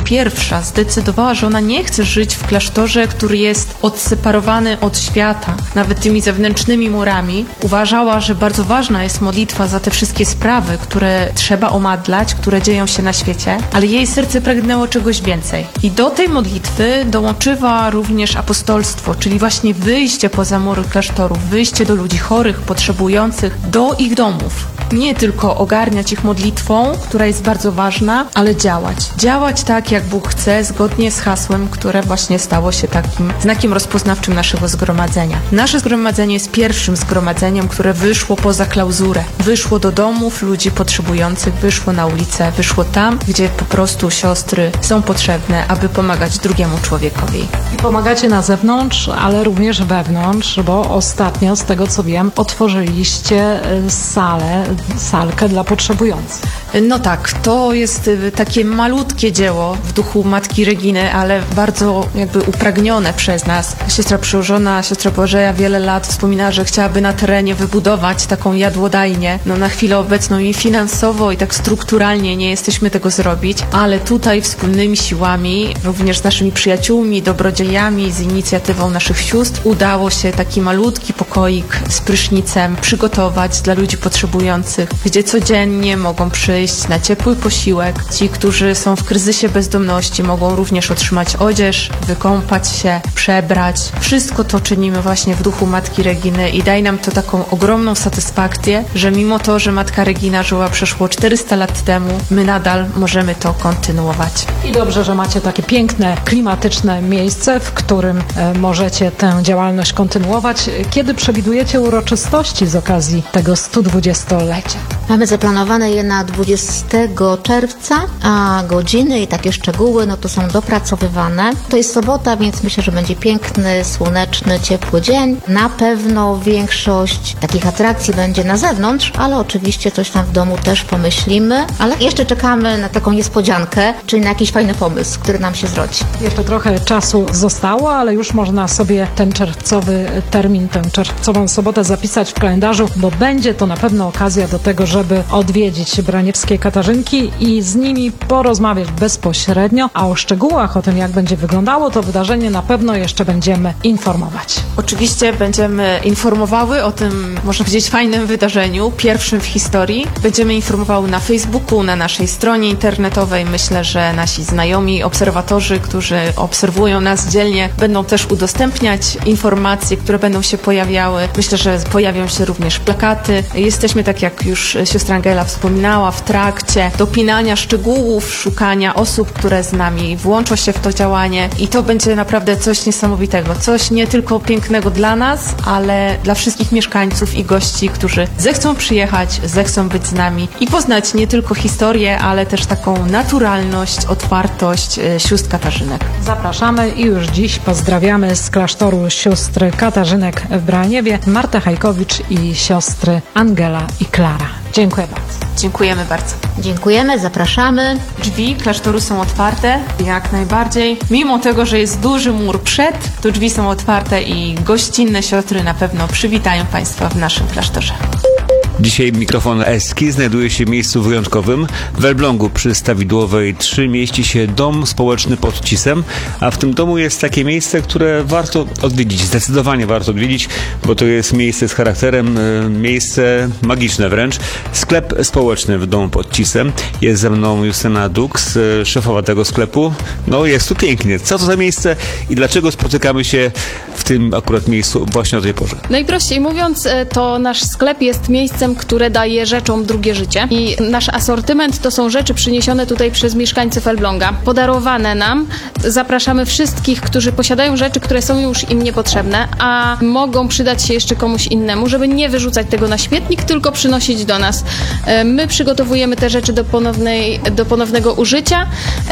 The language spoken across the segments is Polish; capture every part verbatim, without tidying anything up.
pierwsza zdecydowała, że ona nie chce żyć w klasztorze, który jest odseparowany od świata, nawet tymi zewnętrznymi murami. Uważała, że bardzo ważna jest modlitwa za te wszystkie sprawy, które trzeba omadlać, które dzieją się na świecie, ale jej serce pragnęło czegoś więcej. I do tej modlitwy dołączyła również apostolstwo, czyli właśnie wyjście poza mury klasztorów, wyjście do ludzi chorych, potrzebujących, do ich domów. Nie tylko ogarniać ich modlitwą, która jest bardzo ważna, ale działać. Działać tak, jak Bóg chce, zgodnie z hasłem, które właśnie stało się takim znakiem rozpoznawczym naszego zgromadzenia. Nasze zgromadzenie jest pierwszym zgromadzeniem, które wyszło poza klauzurę. Wyszło do domów ludzi potrzebujących, wyszło na ulicę, wyszło tam, gdzie po prostu siostry są potrzebne, aby pomagać drugiemu człowiekowi. I pomagacie na zewnątrz, ale również wewnątrz, bo ostatnio, z tego co wiem, otworzyliście salę, salkę dla potrzebujących. No tak, to jest takie malutkie dzieło w duchu Matki Reginy, ale bardzo jakby upragnione przez nas. Siostra przełożona, siostra Bożeja wiele lat wspominała, że chciałaby na terenie wybudować taką jadłodajnię. No na chwilę obecną i finansowo, i tak strukturalnie nie jesteśmy tego zrobić, ale tutaj wspólnymi siłami, również z naszymi przyjaciółmi, dobrodziejami, z inicjatywą naszych sióstr, udało się taki malutki pokoik z prysznicem przygotować dla ludzi potrzebujących, gdzie codziennie mogą przyjść na ciepły posiłek. Ci, którzy są w kryzysie bezdomności, mogą również otrzymać odzież, wykąpać się, przebrać. Wszystko to czynimy właśnie w duchu Matki Reginy i daje nam to taką ogromną satysfakcję, że mimo to, że Matka Regina żyła przeszło czterysta lat temu, my nadal możemy to kontynuować. I dobrze, że macie takie piękne, klimatyczne miejsce, w którym e, możecie tę działalność kontynuować. Kiedy przewidujecie uroczystości z okazji tego stu dwudziestolecia? Mamy zaplanowane je na dwudziestego czerwca, a godziny i takie szczegóły no to są dopracowywane. To jest sobota, więc myślę, że będzie piękny, słoneczny, ciepły dzień. Na pewno większość takich atrakcji będzie na zewnątrz, ale oczywiście coś tam w domu też pomyślimy. Ale jeszcze czekamy na taką niespodziankę, czyli na jakiś fajny pomysł, który nam się zrodzi. Jeszcze trochę czasu zostało, ale już można sobie ten czerwcowy termin, tę czerwcową sobotę zapisać w kalendarzu, bo będzie to na pewno okazja do tego, żeby odwiedzić Braniewskie Katarzynki i z nimi porozmawiać bezpośrednio, a o szczegółach, o tym jak będzie wyglądało to wydarzenie na pewno jeszcze będziemy informować. Oczywiście będziemy informowały o tym, można powiedzieć, fajnym wydarzeniu, pierwszym w historii. Będziemy informowały na Facebooku, na naszej stronie internetowej. Myślę, że nasi znajomi obserwatorzy, którzy obserwują nas dzielnie, będą też udostępniać informacje, które będą się pojawiały. Myślę, że pojawią się również plakaty. Jesteśmy, tak jak już siostra Angela wspominała, w trakcie dopinania szczegółów, szukania osób, które z nami włączą się w to działanie i to będzie naprawdę coś niesamowitego. Coś nie tylko pięknego dla nas, ale dla wszystkich mieszkańców i gości, którzy zechcą przyjechać, zechcą być z nami i poznać nie tylko historię, ale też taką naturalność, otwartość sióstr Katarzynek. Zapraszamy i już dziś pozdrawiamy z klasztoru sióstr Katarzynek w Braniewie, Martę Hajkowicz i siostry Angela i Klara. Dziękuję bardzo. Dziękujemy bardzo. Dziękujemy, zapraszamy. Drzwi klasztoru są otwarte, jak najbardziej. Mimo tego, że jest duży mur przed, to drzwi są otwarte i gościnne siostry na pewno przywitają Państwa w naszym klasztorze. Dzisiaj mikrofon Eski znajduje się w miejscu wyjątkowym. W Elblągu przy Stawidłowej trzy mieści się dom społeczny pod Cisem, a w tym domu jest takie miejsce, które warto odwiedzić, zdecydowanie warto odwiedzić, bo to jest miejsce z charakterem, miejsce magiczne wręcz. Sklep społeczny w domu pod Cisem. Jest ze mną Justyna Dux, szefowa tego sklepu. No jest tu pięknie. Co to za miejsce i dlaczego spotykamy się w tym akurat miejscu właśnie o tej porze? Najprościej mówiąc, to nasz sklep jest miejscem, które daje rzeczom drugie życie i nasz asortyment to są rzeczy przyniesione tutaj przez mieszkańców Elbląga, podarowane nam. Zapraszamy wszystkich, którzy posiadają rzeczy, które są już im niepotrzebne, a mogą przydać się jeszcze komuś innemu, żeby nie wyrzucać tego na śmietnik, tylko przynosić do nas. My przygotowujemy te rzeczy do ponownej, do ponownego użycia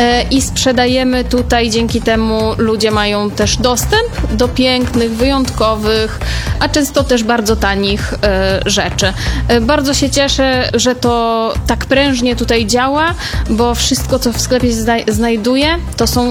i sprzedajemy tutaj, dzięki temu ludzie mają też dostęp do pięknych, wyjątkowych, a często też bardzo tanich rzeczy. Bardzo się cieszę, że to tak prężnie tutaj działa, bo wszystko, co w sklepie zna- znajduję, to są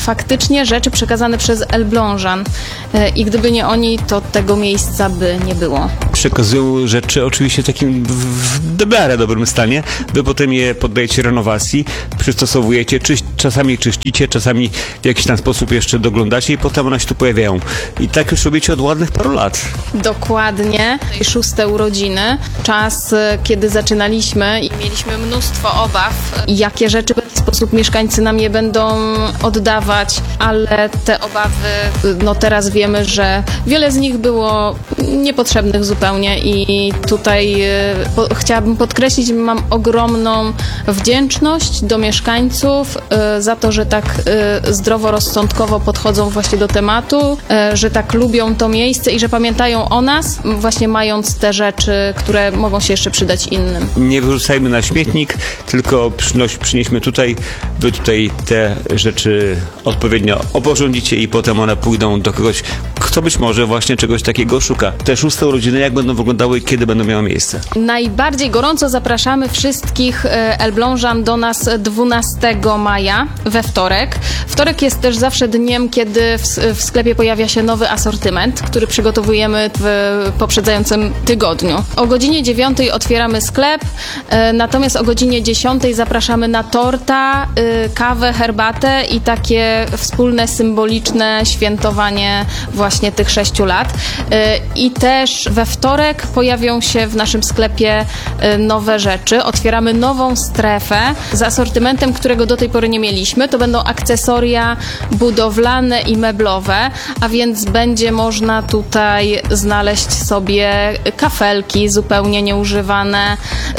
faktycznie rzeczy przekazane przez Elblążan. E, I gdyby nie oni, to tego miejsca by nie było. Przekazują rzeczy oczywiście w takim w, w miarę dobrym stanie. Wy potem je poddajecie renowacji, przystosowujecie, czyś, czasami czyścicie, czasami w jakiś tam sposób jeszcze doglądacie i potem one się tu pojawiają. I tak już robicie od ładnych paru lat. Dokładnie. Szóste urodziny. Czas, e, kiedy zaczynaliśmy i mieliśmy mnóstwo obaw, jakie rzeczy w jaki sposób mieszkańcy nam je będą oddawać, ale te obawy, no teraz wiemy, że wiele z nich było niepotrzebnych zupełnie i tutaj e, po, chciałabym podkreślić, mam ogromną wdzięczność do mieszkańców e, za to, że tak e, zdroworozsądkowo podchodzą właśnie do tematu, e, że tak lubią to miejsce i że pamiętają o nas, właśnie mając te rzeczy, które mogą się jeszcze przydać innym. Nie wyrzucajmy na śmietnik, tylko przynoś, przynieśmy tutaj, wy tutaj te rzeczy odpowiednio oporządzicie i potem one pójdą do kogoś, kto być może właśnie czegoś takiego szuka. Te szóste urodziny, jak będą wyglądały i kiedy będą miały miejsce? Najbardziej gorąco zapraszamy wszystkich e, Elblążan do nas dwunastego maja, we wtorek. Wtorek jest też zawsze dniem, kiedy w, w sklepie pojawia się nowy asortyment, który przygotowujemy w poprzedzającym tygodniu. O godzinie dziewiątej otwieramy sklep, e, natomiast o godzinie dziesiątej zapraszamy na torta, e, kawę, herbatę i takie wspólne, symboliczne świętowanie właśnie tych sześciu lat. E, I też we wtorek pojawią się w naszym sklepie e, nowe rzeczy. Otwieramy nową strefę z asortymentem, którego do tej pory nie mieliśmy. To będą akcesoria budowlane i meblowe, a więc będzie można tutaj znaleźć sobie kafelki zupełnie nieużywane,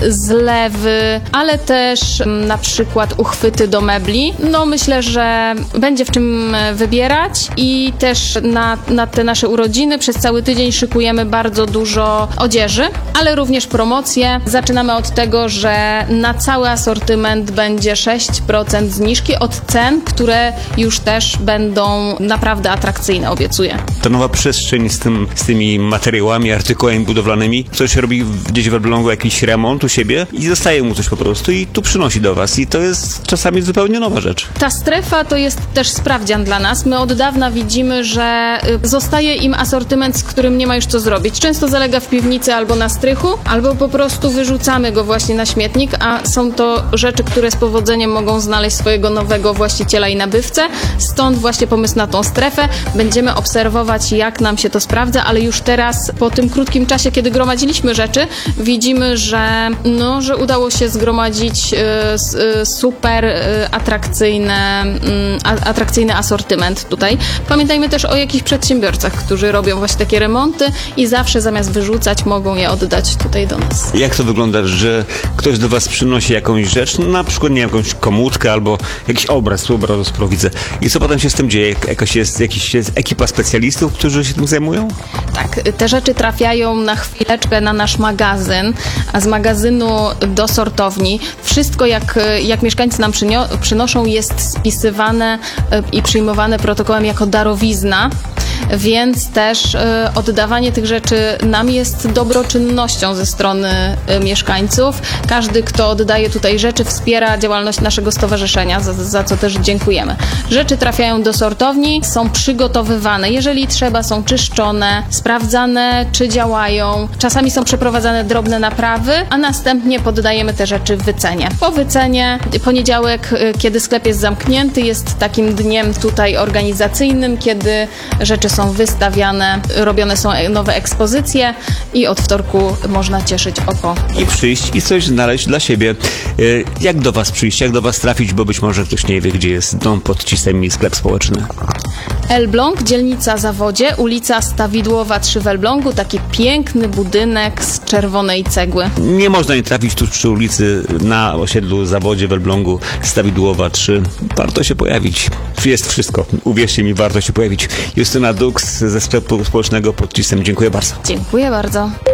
zlewy, ale też m, na przykład uchwyty do mebli. No myślę, że będzie w czym wybierać i też na, na te nasze urodziny przez cały tydzień szykujemy bardzo dużo odzieży, ale również promocje. Zaczynamy od tego, że na cały asortyment będzie sześć procent zniżki od cen, które już też będą naprawdę atrakcyjne, obiecuję. Ta nowa przestrzeń z, tym, z tymi materiałami, artykułami budowlanymi, ktoś robi gdzieś w Elblągu jakiś remont u siebie i zostaje mu coś po prostu i tu przynosi do was i to jest czasami zupełnie nowa rzecz. Ta strefa to jest też sprawdzian dla nas. My od dawna widzimy, że y, zostaje im asortyment, z którym nie ma już co zrobić. Często zalega w piwnicy albo na strychu, albo po prostu wyrzucamy go właśnie na śmietnik, a są to rzeczy, które z powodzeniem mogą znaleźć swojego nowego właściciela i nabywcę. Stąd właśnie pomysł na tą strefę. Będziemy obserwować, jak nam się to sprawdza, ale już teraz po tym krótkim czasie, kiedy gromadziliśmy rzeczy, widzimy, że, no, że udało się zgromadzić y, y, super y, atrakcyjny, y, atrakcyjny asortyment tutaj. Pamiętajmy też o jakichś przedsiębiorcach, którzy robią właśnie takie remonty i zawsze zamiast wyrzucać, mogą je oddać tutaj do nas. Jak to wygląda, że ktoś do was przynosi jakąś rzecz, na przykład nie jakąś komórkę albo jakiś obraz, tu obrazu sporo widzę. I co potem się z tym dzieje? Jakaś jest, jakiś jest ekipa specjalistów, którzy się tym zajmują? Tak, te rzeczy trafiają na chwileczkę na nasz magazyn, a z magazynu do sortowni. Wszystko, jak, jak mieszkańcy nam przynio- przynoszą, jest spisywane i przyjmowane protokołem jako darowizna. Więc też y, oddawanie tych rzeczy nam jest dobroczynnością ze strony y, mieszkańców. Każdy, kto oddaje tutaj rzeczy, wspiera działalność naszego stowarzyszenia, za, za co też dziękujemy. Rzeczy trafiają do sortowni, są przygotowywane. Jeżeli trzeba, są czyszczone, sprawdzane, czy działają. Czasami są przeprowadzane drobne naprawy, a następnie poddajemy te rzeczy wycenie. Po wycenie poniedziałek, y, kiedy sklep jest zamknięty, jest takim dniem tutaj organizacyjnym, kiedy rzeczy są wystawiane, robione są nowe ekspozycje i od wtorku można cieszyć oko. I przyjść i coś znaleźć dla siebie. Jak do was przyjść, jak do was trafić, bo być może ktoś nie wie, gdzie jest dom pod Cisem i sklep społeczny. Elbląg, dzielnica Zawodzie, ulica Stawidłowa trzy w Elblągu, taki piękny budynek z czerwonej cegły. Nie można nie trafić tuż przy ulicy na osiedlu Zawodzie w Elblągu, Stawidłowa trzy. Warto się pojawić. Jest wszystko. Uwierzcie mi, warto się pojawić. Justyna Dux ze sklepu społecznego pod Cisem. Dziękuję bardzo. Dziękuję bardzo.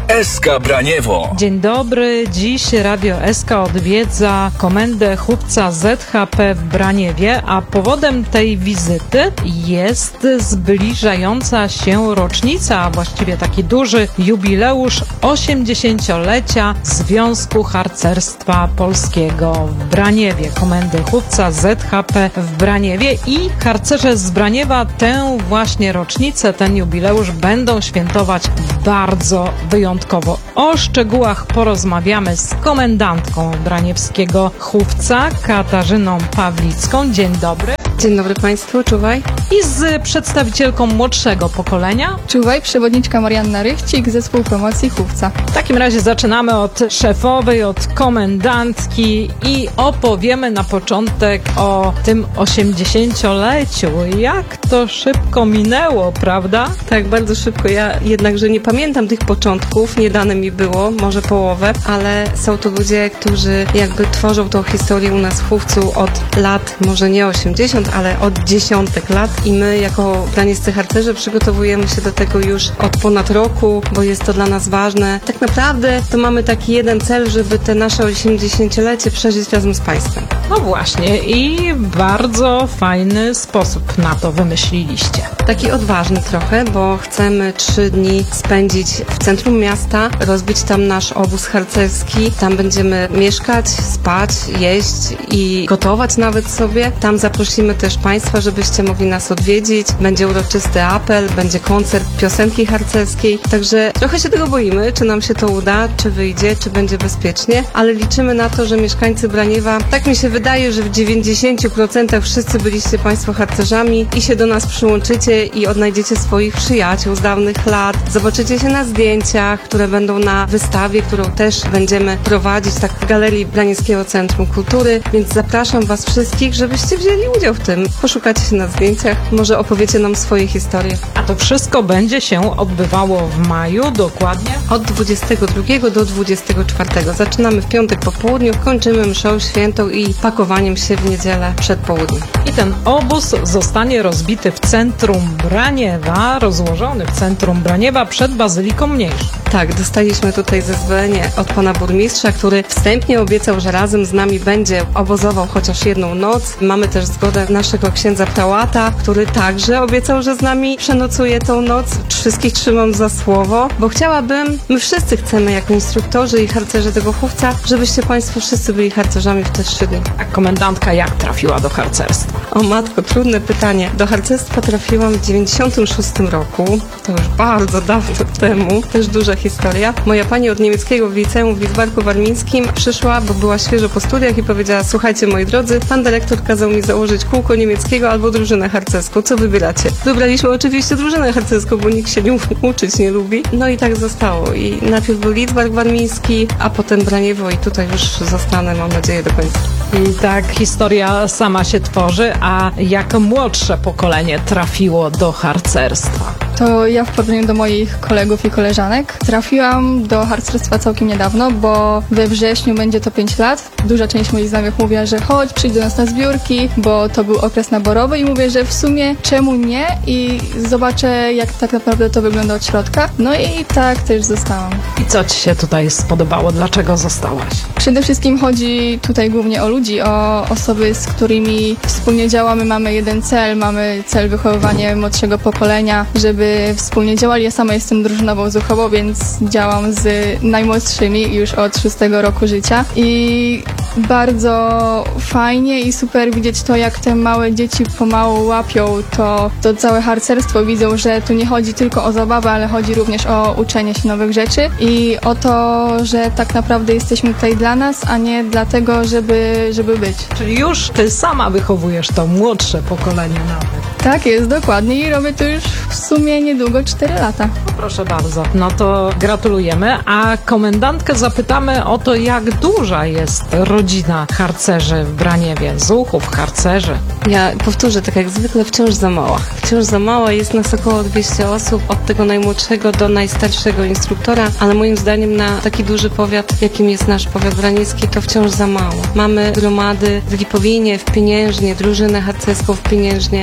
S K Braniewo. Dzień dobry. Dziś Radio S K odwiedza Komendę Chówca Z H P w Braniewie, a powodem tej wizyty jest zbliżająca się rocznica, a właściwie taki duży jubileusz osiemdziesięciolecia Związku Harcerstwa Polskiego w Braniewie. Komendy Chówca Z H P w Braniewie i harcerze z Braniewa tę właśnie rocznicę, ten jubileusz będą świętować bardzo wyjątkowo. O szczegółach porozmawiamy z komendantką braniewskiego Chówca, Katarzyną Pawlicką. Dzień dobry. Dzień dobry Państwu, czuwaj. I z przedstawicielką młodszego pokolenia. Czuwaj, przewodniczka Marianna Rychcik, Zespół Promocji Chówca. W takim razie zaczynamy od szefowej, od komendantki i opowiemy na początek o tym osiemdziesięcioleciu. Jak to szybko minęło, prawda? Tak, bardzo szybko. Ja jednakże nie pamiętam tych początków, nie dane mi było, może połowę, ale są to ludzie, którzy jakby tworzą tą historię u nas w Chówcu od lat, może nie osiemdziesiąt, ale od dziesiątek lat i my jako branieccy harcerze przygotowujemy się do tego już od ponad roku, bo jest to dla nas ważne. Tak naprawdę to mamy taki jeden cel, żeby te nasze osiemdziesięciolecie przeżyć razem z Państwem. No właśnie i bardzo fajny sposób na to wymyśliliście. Taki odważny trochę, bo chcemy trzy dni spędzić w centrum miasta, rozbić tam nasz obóz harcerski. Tam będziemy mieszkać, spać, jeść i gotować nawet sobie. Tam zaprosimy też Państwa, żebyście mogli nas odwiedzić. Będzie uroczysty apel, będzie koncert piosenki harcerskiej. Także trochę się tego boimy, czy nam się to uda, czy wyjdzie, czy będzie bezpiecznie, ale liczymy na to, że mieszkańcy Braniewa, tak mi się wydaje, że w dziewięćdziesięciu procentach wszyscy byliście Państwo harcerzami i się do nas przyłączycie i odnajdziecie swoich przyjaciół z dawnych lat. Zobaczycie się na zdjęciach, które będą na wystawie, którą też będziemy prowadzić tak w Galerii Braniewskiego Centrum Kultury, więc zapraszam Was wszystkich, żebyście wzięli udział w tym. Poszukacie się na zdjęciach, może opowiecie nam swoje historie. A to wszystko będzie się odbywało w maju, dokładnie? Od dwudziestego drugiego do dwudziestego czwartego. Zaczynamy w piątek po południu, kończymy mszą świętą i pakowaniem się w niedzielę przed południem. I ten obóz zostanie rozbity w centrum Braniewa, rozłożony w centrum Braniewa przed Bazyliką Mniejszą. Tak, dostaliśmy tutaj zezwolenie od pana burmistrza, który wstępnie obiecał, że razem z nami będzie obozował chociaż jedną noc. Mamy też zgodę naszego księdza prałata, który także obiecał, że z nami przenocuje tą noc. Wszystkich trzymam za słowo, bo chciałabym, my wszyscy chcemy jako instruktorzy i harcerze tego Chówca, żebyście Państwo wszyscy byli harcerzami w te trzy dni. A komendantka jak trafiła do harcerstwa? O matko, trudne pytanie. Do harcerstwa trafiłam w dziewięćdziesiątym szóstym roku. To już bardzo dawno temu. Też duża historia. Moja pani od niemieckiego w liceum w Lidzbarku Warmińskim przyszła, bo była świeżo po studiach i powiedziała: słuchajcie moi drodzy, pan dyrektor kazał mi założyć kółko niemieckiego albo drużynę harcerską. Co wybieracie? Wybraliśmy oczywiście drużynę harcerską, bo nikt się nie uczyć nie lubi. No i tak zostało. I najpierw był Lidzbark Warmiński, a potem Braniewo i tutaj już zostanę, mam nadzieję, do końca. I tak historia sama się tworzy, a jak młodsze pokolenie trafiło do harcerstwa? To ja w porównaniu do moich kolegów i koleżanek trafiłam do harcerstwa całkiem niedawno, bo we wrześniu będzie to pięć lat. Duża część moich znajomych mówiła, że chodź, przyjdź do nas na zbiórki, bo to był okres naborowy i mówię, że w sumie czemu nie i zobaczę, jak tak naprawdę to wygląda od środka. No i tak też zostałam. I co Ci się tutaj spodobało? Dlaczego zostałaś? Przede wszystkim chodzi tutaj głównie o ludzi, o osoby, z którymi wspólnie działamy. Mamy jeden cel, mamy cel wychowywania młodszego pokolenia, żeby wspólnie działali. Ja sama jestem drużynową zuchową, więc działam z najmłodszymi już od szóstego roku życia i bardzo fajnie i super widzieć to, jak te małe dzieci pomału łapią to, to całe harcerstwo. Widzą, że tu nie chodzi tylko o zabawę, ale chodzi również o uczenie się nowych rzeczy i o to, że tak naprawdę jesteśmy tutaj dla nas, a nie dlatego, żeby, żeby być. Czyli już Ty sama wychowujesz to młodsze pokolenie nawet. Tak jest, dokładnie i robię to już w sumie niedługo cztery lata. No proszę bardzo. No to gratulujemy, a komendantkę zapytamy o to, jak duża jest rodzina harcerzy w Braniewie, zuchów, harcerzy. Ja powtórzę, tak jak zwykle, wciąż za mała. Wciąż za mała, jest nas około dwieście osób, od tego najmłodszego do najstarszego instruktora, ale moim zdaniem na taki duży powiat, jakim jest nasz powiat braniecki, to wciąż za mało. Mamy gromady w Lipowinie, w Pieniężnie, drużynę harcerską w Pieniężnie, mamy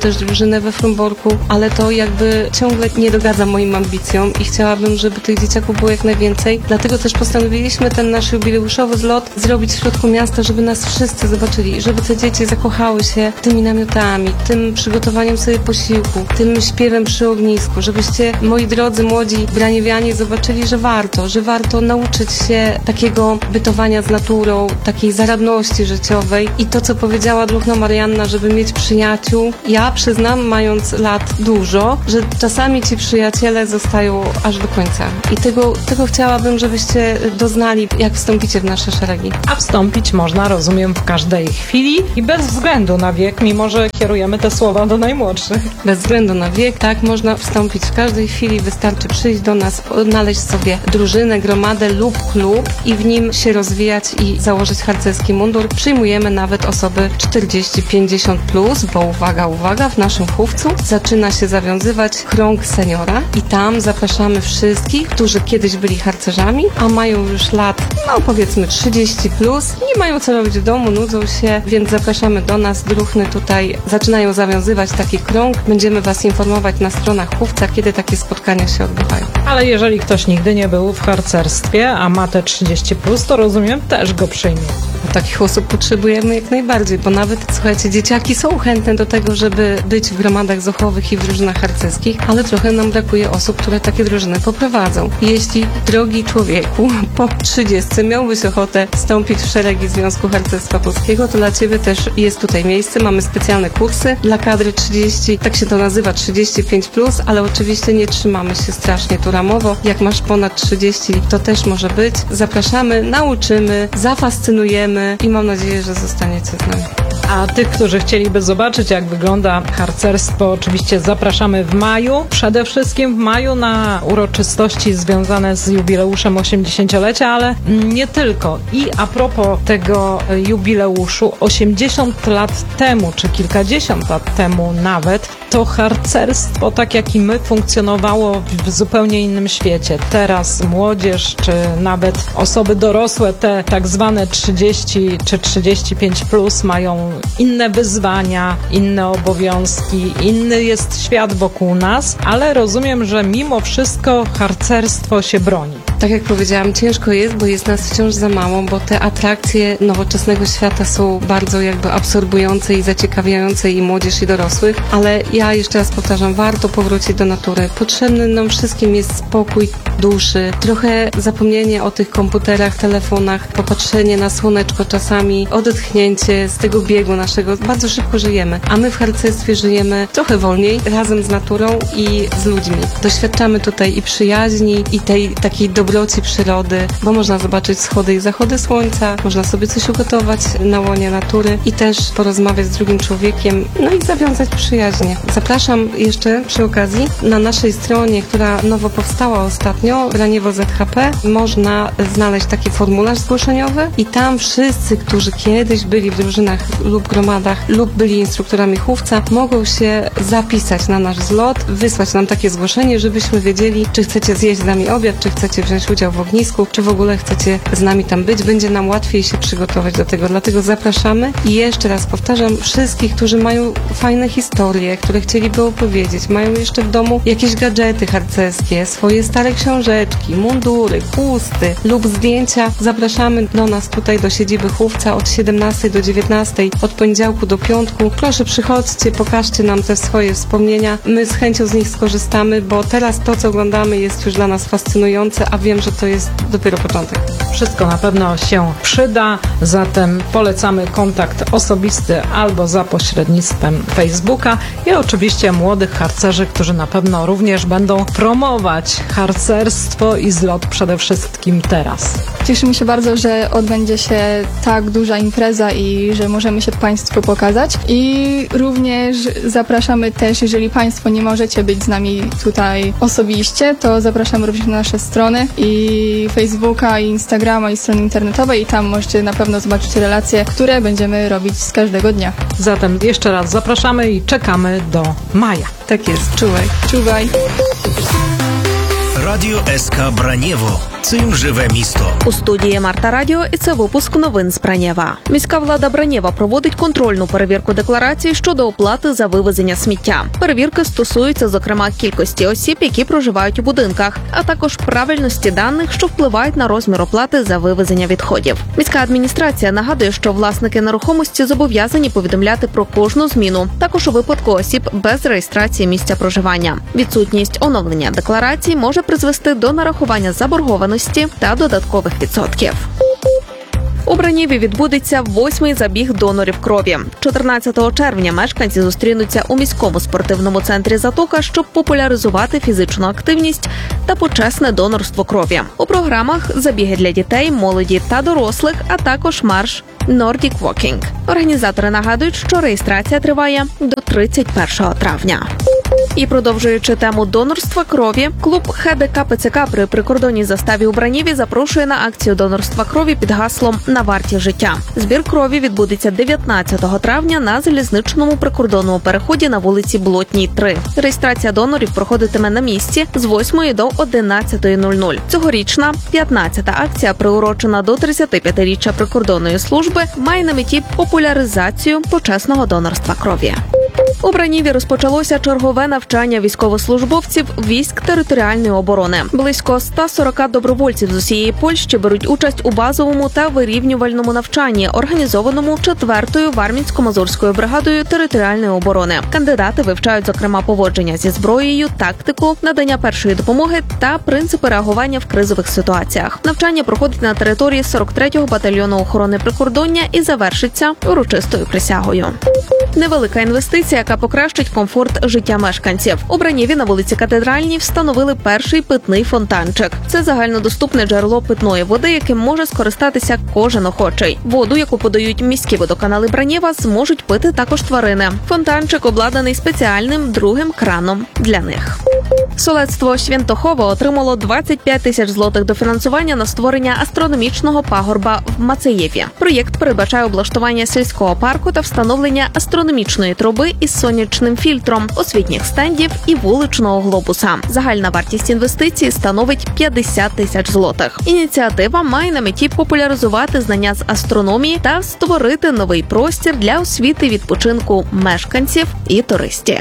też drużynę we Frumborku, ale to jakby ciągle nie dogadza moim ambicjom i chciałabym, żeby tych dzieciaków było jak najwięcej. Dlatego też postanowiliśmy ten nasz jubileuszowy zlot zrobić w środku miasta, żeby nas wszyscy zobaczyli, żeby te dzieci zakochały się tymi namiotami, tym przygotowaniem sobie posiłku, tym śpiewem przy ognisku, żebyście, moi drodzy młodzi braniewianie, zobaczyli, że warto, że warto nauczyć się takiego bytowania z naturą, takiej zaradności życiowej i to, co powiedziała druhno Marianna, żeby mieć przyjaciół. Ja przyznam, mając lat dużo, że czasami ci przyjaciele zostają aż do końca. I tego, tego chciałabym, żebyście doznali, jak wstąpicie w nasze szeregi. A wstąpić można, rozumiem, w każdej chwili i bez względu na wiek, mimo że kierujemy te słowa do najmłodszych. Bez względu na wiek, tak, można wstąpić w każdej chwili, wystarczy przyjść do nas, odnaleźć sobie drużynę, gromadę lub klub i w nim się rozwijać i założyć harcerski mundur. Przyjmujemy nawet osoby czterdzieści pięćdziesiąt plus, bo uwaga, uwaga, w naszym chówcu zaczyna się zawiązywać krąg seniora i tam zapraszamy wszystkich, którzy kiedyś byli harcerzami, a mają już lat, no powiedzmy trzydzieści plus, nie mają co robić w domu, nudzą się, więc zapraszamy do nas. Druhny tutaj zaczynają zawiązywać taki krąg. Będziemy Was informować na stronach chówca, kiedy takie spotkania się odbywają. Ale jeżeli ktoś nigdy nie był w harcerstwie, a ma te trzydzieści plus, to rozumiem, też go przyjmie. Takich osób potrzebujemy jak najbardziej, bo nawet, słuchajcie, dzieciaki są chętne do tego, żeby być w gromadach zochowych i w drużynach harcerskich, ale trochę nam brakuje osób, które takie drużyny poprowadzą. Jeśli, drogi człowieku, po trzydziestce miałbyś ochotę wstąpić w szeregi Związku Harcerstwa Polskiego, to dla Ciebie też jest tutaj miejsce. Mamy specjalne kursy dla kadry trzydzieści, tak się to nazywa, trzydzieści pięć plus, ale oczywiście nie trzymamy się strasznie tu ramowo. Jak masz ponad trzydzieści, to też może być. Zapraszamy, nauczymy, zafascynujemy i mam nadzieję, że zostaniecie z nami. A tych, którzy chcieliby zobaczyć, jak wygląda harcerstwo, oczywiście zapraszamy w maju. Przede wszystkim w maju na uroczystości związane z jubileuszem osiemdziesięciolecia, ale nie tylko. I a propos tego jubileuszu, osiemdziesiąt lat temu, czy kilkadziesiąt lat temu nawet, to harcerstwo, tak jak i my, funkcjonowało w zupełnie innym świecie. Teraz młodzież, czy nawet osoby dorosłe, te tak zwane trzydzieści czy trzydzieści pięć plus, mają inne wyzwania, inne obowiązki, inny jest świat wokół nas, ale rozumiem, że mimo wszystko harcerstwo się broni. Tak jak powiedziałam, ciężko jest, bo jest nas wciąż za mało, bo te atrakcje nowoczesnego świata są bardzo jakby absorbujące i zaciekawiające i młodzież, i dorosłych, ale ja jeszcze raz powtarzam, warto powrócić do natury. Potrzebny nam wszystkim jest spokój duszy, trochę zapomnienie o tych komputerach, telefonach, popatrzenie na słoneczko czasami, odetchnięcie z tego biegu naszego. Bardzo szybko żyjemy, a my w harcerstwie żyjemy trochę wolniej, razem z naturą i z ludźmi. Doświadczamy tutaj i przyjaźni, i tej takiej dobroci przyrody, bo można zobaczyć wschody i zachody słońca, można sobie coś ugotować na łonie natury i też porozmawiać z drugim człowiekiem, no i zawiązać przyjaźnie. Zapraszam jeszcze przy okazji na naszej stronie, która nowo powstała ostatnio, Braniewo Z H P, można znaleźć taki formularz zgłoszeniowy i tam wszyscy, którzy kiedyś byli w drużynach lub gromadach lub byli instruktorami chówca, mogą się zapisać na nasz zlot, wysłać nam takie zgłoszenie, żebyśmy wiedzieli, czy chcecie zjeść z nami obiad, czy chcecie wziąć udział w ognisku, czy w ogóle chcecie z nami tam być. Będzie nam łatwiej się przygotować do tego, dlatego zapraszamy i jeszcze raz powtarzam, wszystkich, którzy mają fajne historie, które chcieliby opowiedzieć, mają jeszcze w domu jakieś gadżety harcerskie, swoje stare książeczki, mundury, chusty lub zdjęcia, zapraszamy do nas tutaj do siedziby chówca od siedemnastej do dziewiętnastej, od poniedziałku do piątku. Proszę przychodźcie, pokażcie nam te swoje wspomnienia. My z chęcią z nich skorzystamy, bo teraz to, co oglądamy, jest już dla nas fascynujące, a wiem, że to jest dopiero początek. Wszystko na pewno się przyda, zatem polecamy kontakt osobisty albo za pośrednictwem Facebooka i oczywiście młodych harcerzy, którzy na pewno również będą promować harcerstwo i zlot przede wszystkim teraz. Cieszymy się bardzo, że odbędzie się tak duża impreza i że możemy się Państwu pokazać. I również zapraszamy też, jeżeli Państwo nie możecie być z nami tutaj osobiście, to zapraszamy również na nasze strony i Facebooka, i Instagrama, i strony internetowej i tam możecie na pewno zobaczyć relacje, które będziemy robić z każdego dnia. Zatem jeszcze raz zapraszamy i czekamy do maja. Tak jest, czuwaj. Czuwaj. Radio S K Braniewo. Цим живе місто. У студії Марта Радіо, і це випуск новин з Бранєва. Міська влада Бранєва проводить контрольну перевірку декларації щодо оплати за вивезення сміття. Перевірки стосуються, зокрема, кількості осіб, які проживають у будинках, а також правильності даних, що впливають на розмір оплати за вивезення відходів. Міська адміністрація нагадує, що власники нерухомості зобов'язані повідомляти про кожну зміну, також у випадку осіб без реєстрації місця проживання. Відсутність оновлення декларації може призвести до нарахування заборгованості та додаткових відсотків. У Бранєві відбудеться восьмий забіг донорів крові. чотирнадцятого червня мешканці зустрінуться у міському спортивному центрі «Затока», щоб популяризувати фізичну активність та почесне донорство крові. У програмах забіги для дітей, молоді та дорослих, а також марш Nordic Walking. Організатори нагадують, що реєстрація триває до тридцять першого травня. І продовжуючи тему донорства крові, клуб Х Д К П Ц К при прикордонній заставі у Бранєві запрошує на акцію донорства крові під гаслом «На варті життя». Збір крові відбудеться дев'ятнадцятого травня на залізничному прикордонному переході на вулиці Блотній, три. Реєстрація донорів проходитиме на місці з восьмої до одинадцятої нуль нуль. Цьогорічна п'ятнадцята акція, приурочена до тридцятип'ятиріччя прикордонної служби, має на меті популяризацію почесного донорства крові. У Бранєві розпочалося чергове навчання військовослужбовців військ територіальної оборони. Близько ста сорока добровольців з усієї Польщі беруть участь у базовому та вирівнювальному навчанні, організованому четвертою Вармінсько-Мазурською бригадою територіальної оборони. Кандидати вивчають, зокрема, поводження зі зброєю, тактику, надання першої допомоги та принципи реагування в кризових ситуаціях. Навчання проходить на території сорок третього батальйону охорони прикордоння і завершиться урочистою присягою. Невелика інвестиція, яка покращить комфорт життя мешканців. У Бранєві на вулиці Катедральній встановили перший питний фонтанчик. Це загальнодоступне джерело питної води, яким може скористатися кожен охочий. Воду, яку подають міські водоканали Бранєва, зможуть пити також тварини. Фонтанчик обладнаний спеціальним другим краном для них. Солецтво Свєнтохова отримало двадцять п'ять тисяч злотих дофінансування на створення астрономічного пагорба в Мацеєві. Проєкт передбачає облаштування сільського парку та встановлення астрономічної труби із сонячним фільтром, освітніх стендів і вуличного глобуса. Загальна вартість інвестицій становить п'ятдесят тисяч злотих. Ініціатива має на меті популяризувати знання з астрономії та створити новий простір для освіти відпочинку мешканців і туристів.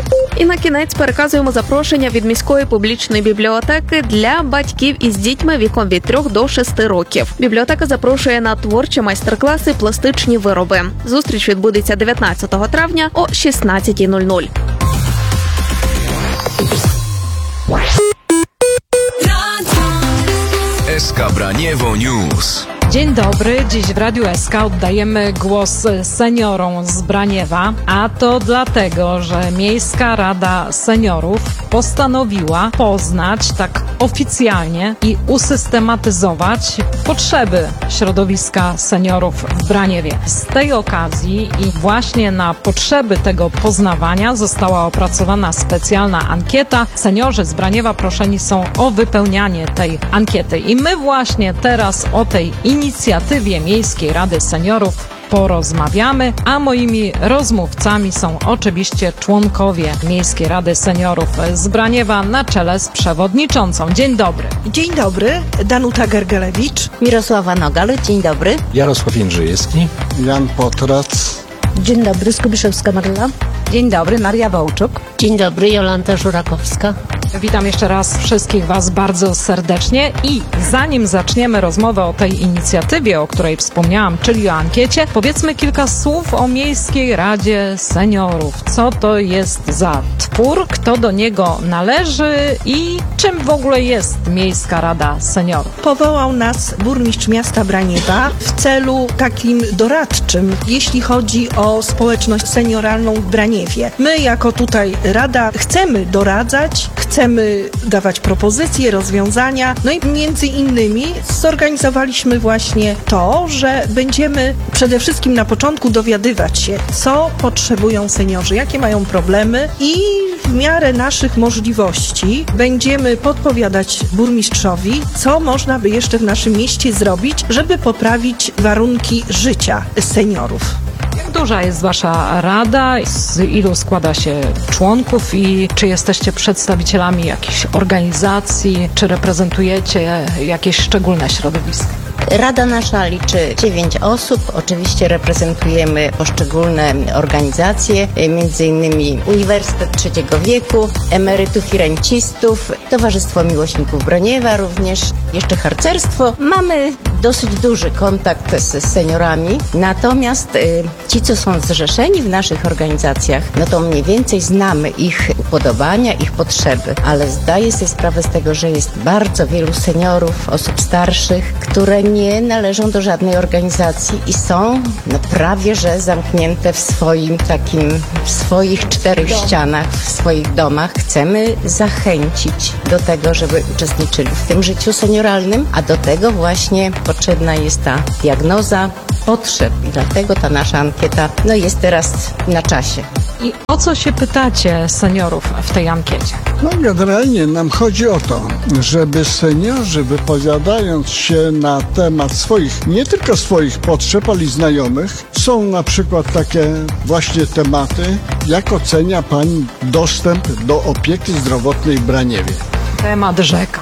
І на кінець переказуємо запрошення від міської публічної бібліотеки для батьків із дітьми віком від трьох до шести років. Бібліотека запрошує на творчі майстер-класи «Пластичні вироби». Зустріч відбудеться дев'ятнадцятого травня о шістнадцятій нуль нуль. S K Braniewo News. Dzień dobry, dziś w Radiu S K oddajemy głos seniorom z Braniewa, a to dlatego, że Miejska Rada Seniorów postanowiła poznać tak oficjalnie i usystematyzować potrzeby środowiska seniorów w Braniewie. Z tej okazji i właśnie na potrzeby tego poznawania została opracowana specjalna ankieta. Seniorzy z Braniewa proszeni są o wypełnianie tej ankiety i my właśnie teraz o tej inicjatywie Miejskiej Rady Seniorów porozmawiamy, a moimi rozmówcami są oczywiście członkowie Miejskiej Rady Seniorów z Braniewa na czele z przewodniczącą. Dzień dobry. Dzień dobry, Danuta Gergelewicz. Mirosława Nogal, dzień dobry. Jarosław Jędrzejewski. Jan Potrac. Dzień dobry, Skubiszewska Marla. Dzień dobry, Maria Wołczuk. Dzień dobry, Jolanta Żurakowska. Witam jeszcze raz wszystkich Was bardzo serdecznie i zanim zaczniemy rozmowę o tej inicjatywie, o której wspomniałam, czyli o ankiecie, powiedzmy kilka słów o Miejskiej Radzie Seniorów. Co to jest za twór, kto do niego należy i czym w ogóle jest Miejska Rada Seniorów? Powołał nas burmistrz miasta Braniewa w celu takim doradczym, jeśli chodzi o społeczność senioralną w Braniewie. My jako tutaj Rada chcemy doradzać, chcemy dawać propozycje, rozwiązania, no i między innymi zorganizowaliśmy właśnie to, że będziemy przede wszystkim na początku dowiadywać się, co potrzebują seniorzy, jakie mają problemy i w miarę naszych możliwości będziemy podpowiadać burmistrzowi, co można by jeszcze w naszym mieście zrobić, żeby poprawić warunki życia seniorów. duża jest wasza rada? Z ilu składa się członków i czy jesteście przedstawicielami jakichś organizacji, czy reprezentujecie jakieś szczególne środowiska? Rada nasza liczy dziewięć osób. Oczywiście reprezentujemy poszczególne organizacje, między innymi Uniwersytet Trzeciego Wieku, emerytów i rencistów, Towarzystwo Miłośników Braniewa również, jeszcze harcerstwo. Mamy dosyć duży kontakt z seniorami, natomiast y, ci, co są zrzeszeni w naszych organizacjach, no to mniej więcej znamy ich upodobania, ich potrzeby, ale zdaję sobie sprawę z tego, że jest bardzo wielu seniorów, osób starszych, które nie należą do żadnej organizacji i są no, prawie że zamknięte w swoim takim, w swoich czterech Dom. ścianach, w swoich domach. Chcemy zachęcić do tego, żeby uczestniczyli w tym życiu senioralnym, a do tego właśnie potrzebna jest ta diagnoza potrzeb i dlatego ta nasza ankieta no, jest teraz na czasie. I o co się pytacie seniorów w tej ankiecie? No generalnie nam chodzi o to, żeby seniorzy wypowiadając się na temat swoich, nie tylko swoich potrzeb, ale i znajomych, są na przykład takie właśnie tematy, jak ocenia Pani dostęp do opieki zdrowotnej w Braniewie? Temat rzeka.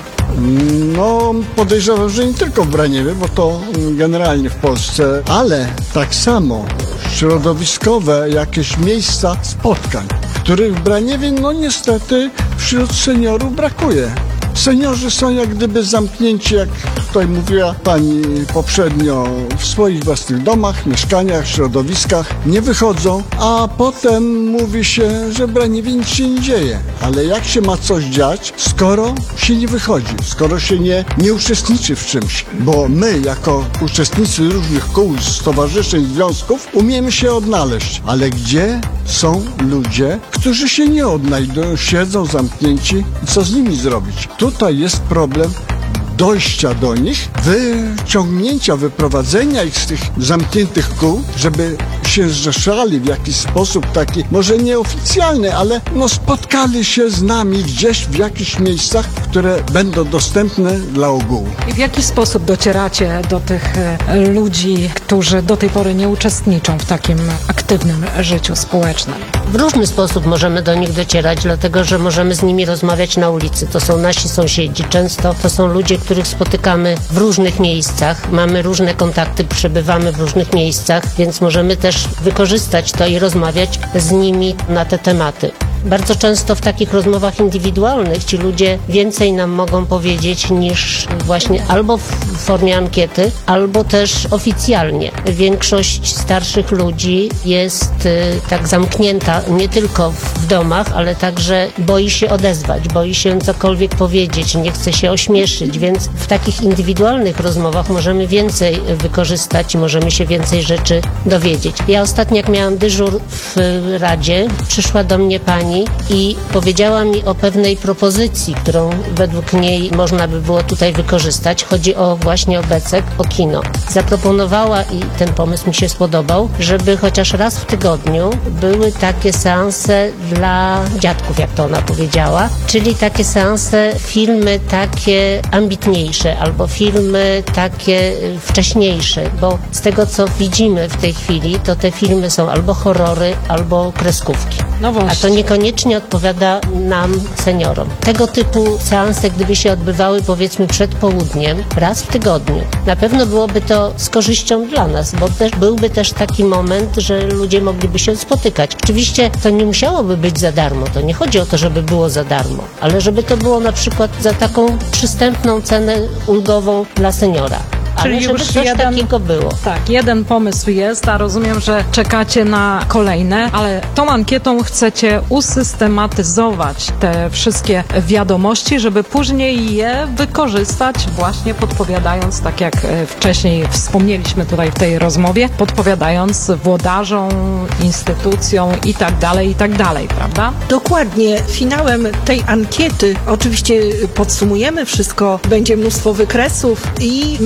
No, podejrzewam, że nie tylko w Braniewie, bo to generalnie w Polsce, ale tak samo środowiskowe jakieś miejsca spotkań, których w Braniewie, no niestety, wśród seniorów brakuje. Seniorzy są jak gdyby zamknięci, jak tutaj mówiła Pani poprzednio, w swoich własnych domach, mieszkaniach, środowiskach, nie wychodzą, a potem mówi się, że w Braniewie nic się nie dzieje. Ale jak się ma coś dziać, skoro się nie wychodzi, skoro się nie, nie uczestniczy w czymś? Bo my, jako uczestnicy różnych kół, stowarzyszeń, związków, umiemy się odnaleźć. Ale gdzie są ludzie, którzy się nie odnajdują, siedzą zamknięci i co z nimi zrobić? Tutaj jest problem dojścia do nich, wyciągnięcia, wyprowadzenia ich z tych zamkniętych kół, żeby się zrzeszali w jakiś sposób taki, może nieoficjalny, ale no spotkali się z nami gdzieś w jakichś miejscach, które będą dostępne dla ogółu. I w jaki sposób docieracie do tych ludzi, którzy do tej pory nie uczestniczą w takim aktywnym życiu społecznym? W różny sposób możemy do nich docierać, dlatego że możemy z nimi rozmawiać na ulicy. To są nasi sąsiedzi. Często to są ludzie, których spotykamy w różnych miejscach. Mamy różne kontakty, przebywamy w różnych miejscach, więc możemy też wykorzystać to i rozmawiać z nimi na te tematy. Bardzo często w takich rozmowach indywidualnych ci ludzie więcej nam mogą powiedzieć niż właśnie albo w formie ankiety, albo też oficjalnie. Większość starszych ludzi jest y, tak zamknięta nie tylko w domach, ale także boi się odezwać, boi się cokolwiek powiedzieć, nie chce się ośmieszyć, więc w takich indywidualnych rozmowach możemy więcej wykorzystać i możemy się więcej rzeczy dowiedzieć. Ja ostatnio jak miałam dyżur w Radzie, przyszła do mnie pani i powiedziała mi o pewnej propozycji, którą według niej można by było tutaj wykorzystać. Chodzi o właśnie o Becek, o kino. Zaproponowała, i ten pomysł mi się spodobał, żeby chociaż raz w tygodniu były takie seanse dla dziadków, jak to ona powiedziała, czyli takie seanse, filmy takie ambitniejsze albo filmy takie wcześniejsze, bo z tego co widzimy w tej chwili, to te filmy są albo horrory, albo kreskówki. No właśnie. A to niekoniecznie odpowiada nam, seniorom. Tego typu seanse, gdyby się odbywały powiedzmy przed południem, raz w tygodniu, na pewno byłoby to z korzyścią dla nas, bo też, byłby też taki moment, że ludzie mogliby się spotykać. Oczywiście to nie musiałoby być za darmo, to nie chodzi o to, żeby było za darmo, ale żeby to było na przykład za taką przystępną cenę ulgową dla seniora. Czyli ale żeby już coś jeden, takiego było. Tak, jeden pomysł jest, a rozumiem, że czekacie na kolejne, ale tą ankietą chcecie usystematyzować te wszystkie wiadomości, żeby później je wykorzystać właśnie podpowiadając, tak jak wcześniej wspomnieliśmy tutaj w tej rozmowie, podpowiadając włodarzom, instytucjom i tak dalej, i tak dalej, prawda? Dokładnie. Finałem tej ankiety oczywiście podsumujemy wszystko, będzie mnóstwo wykresów i ma być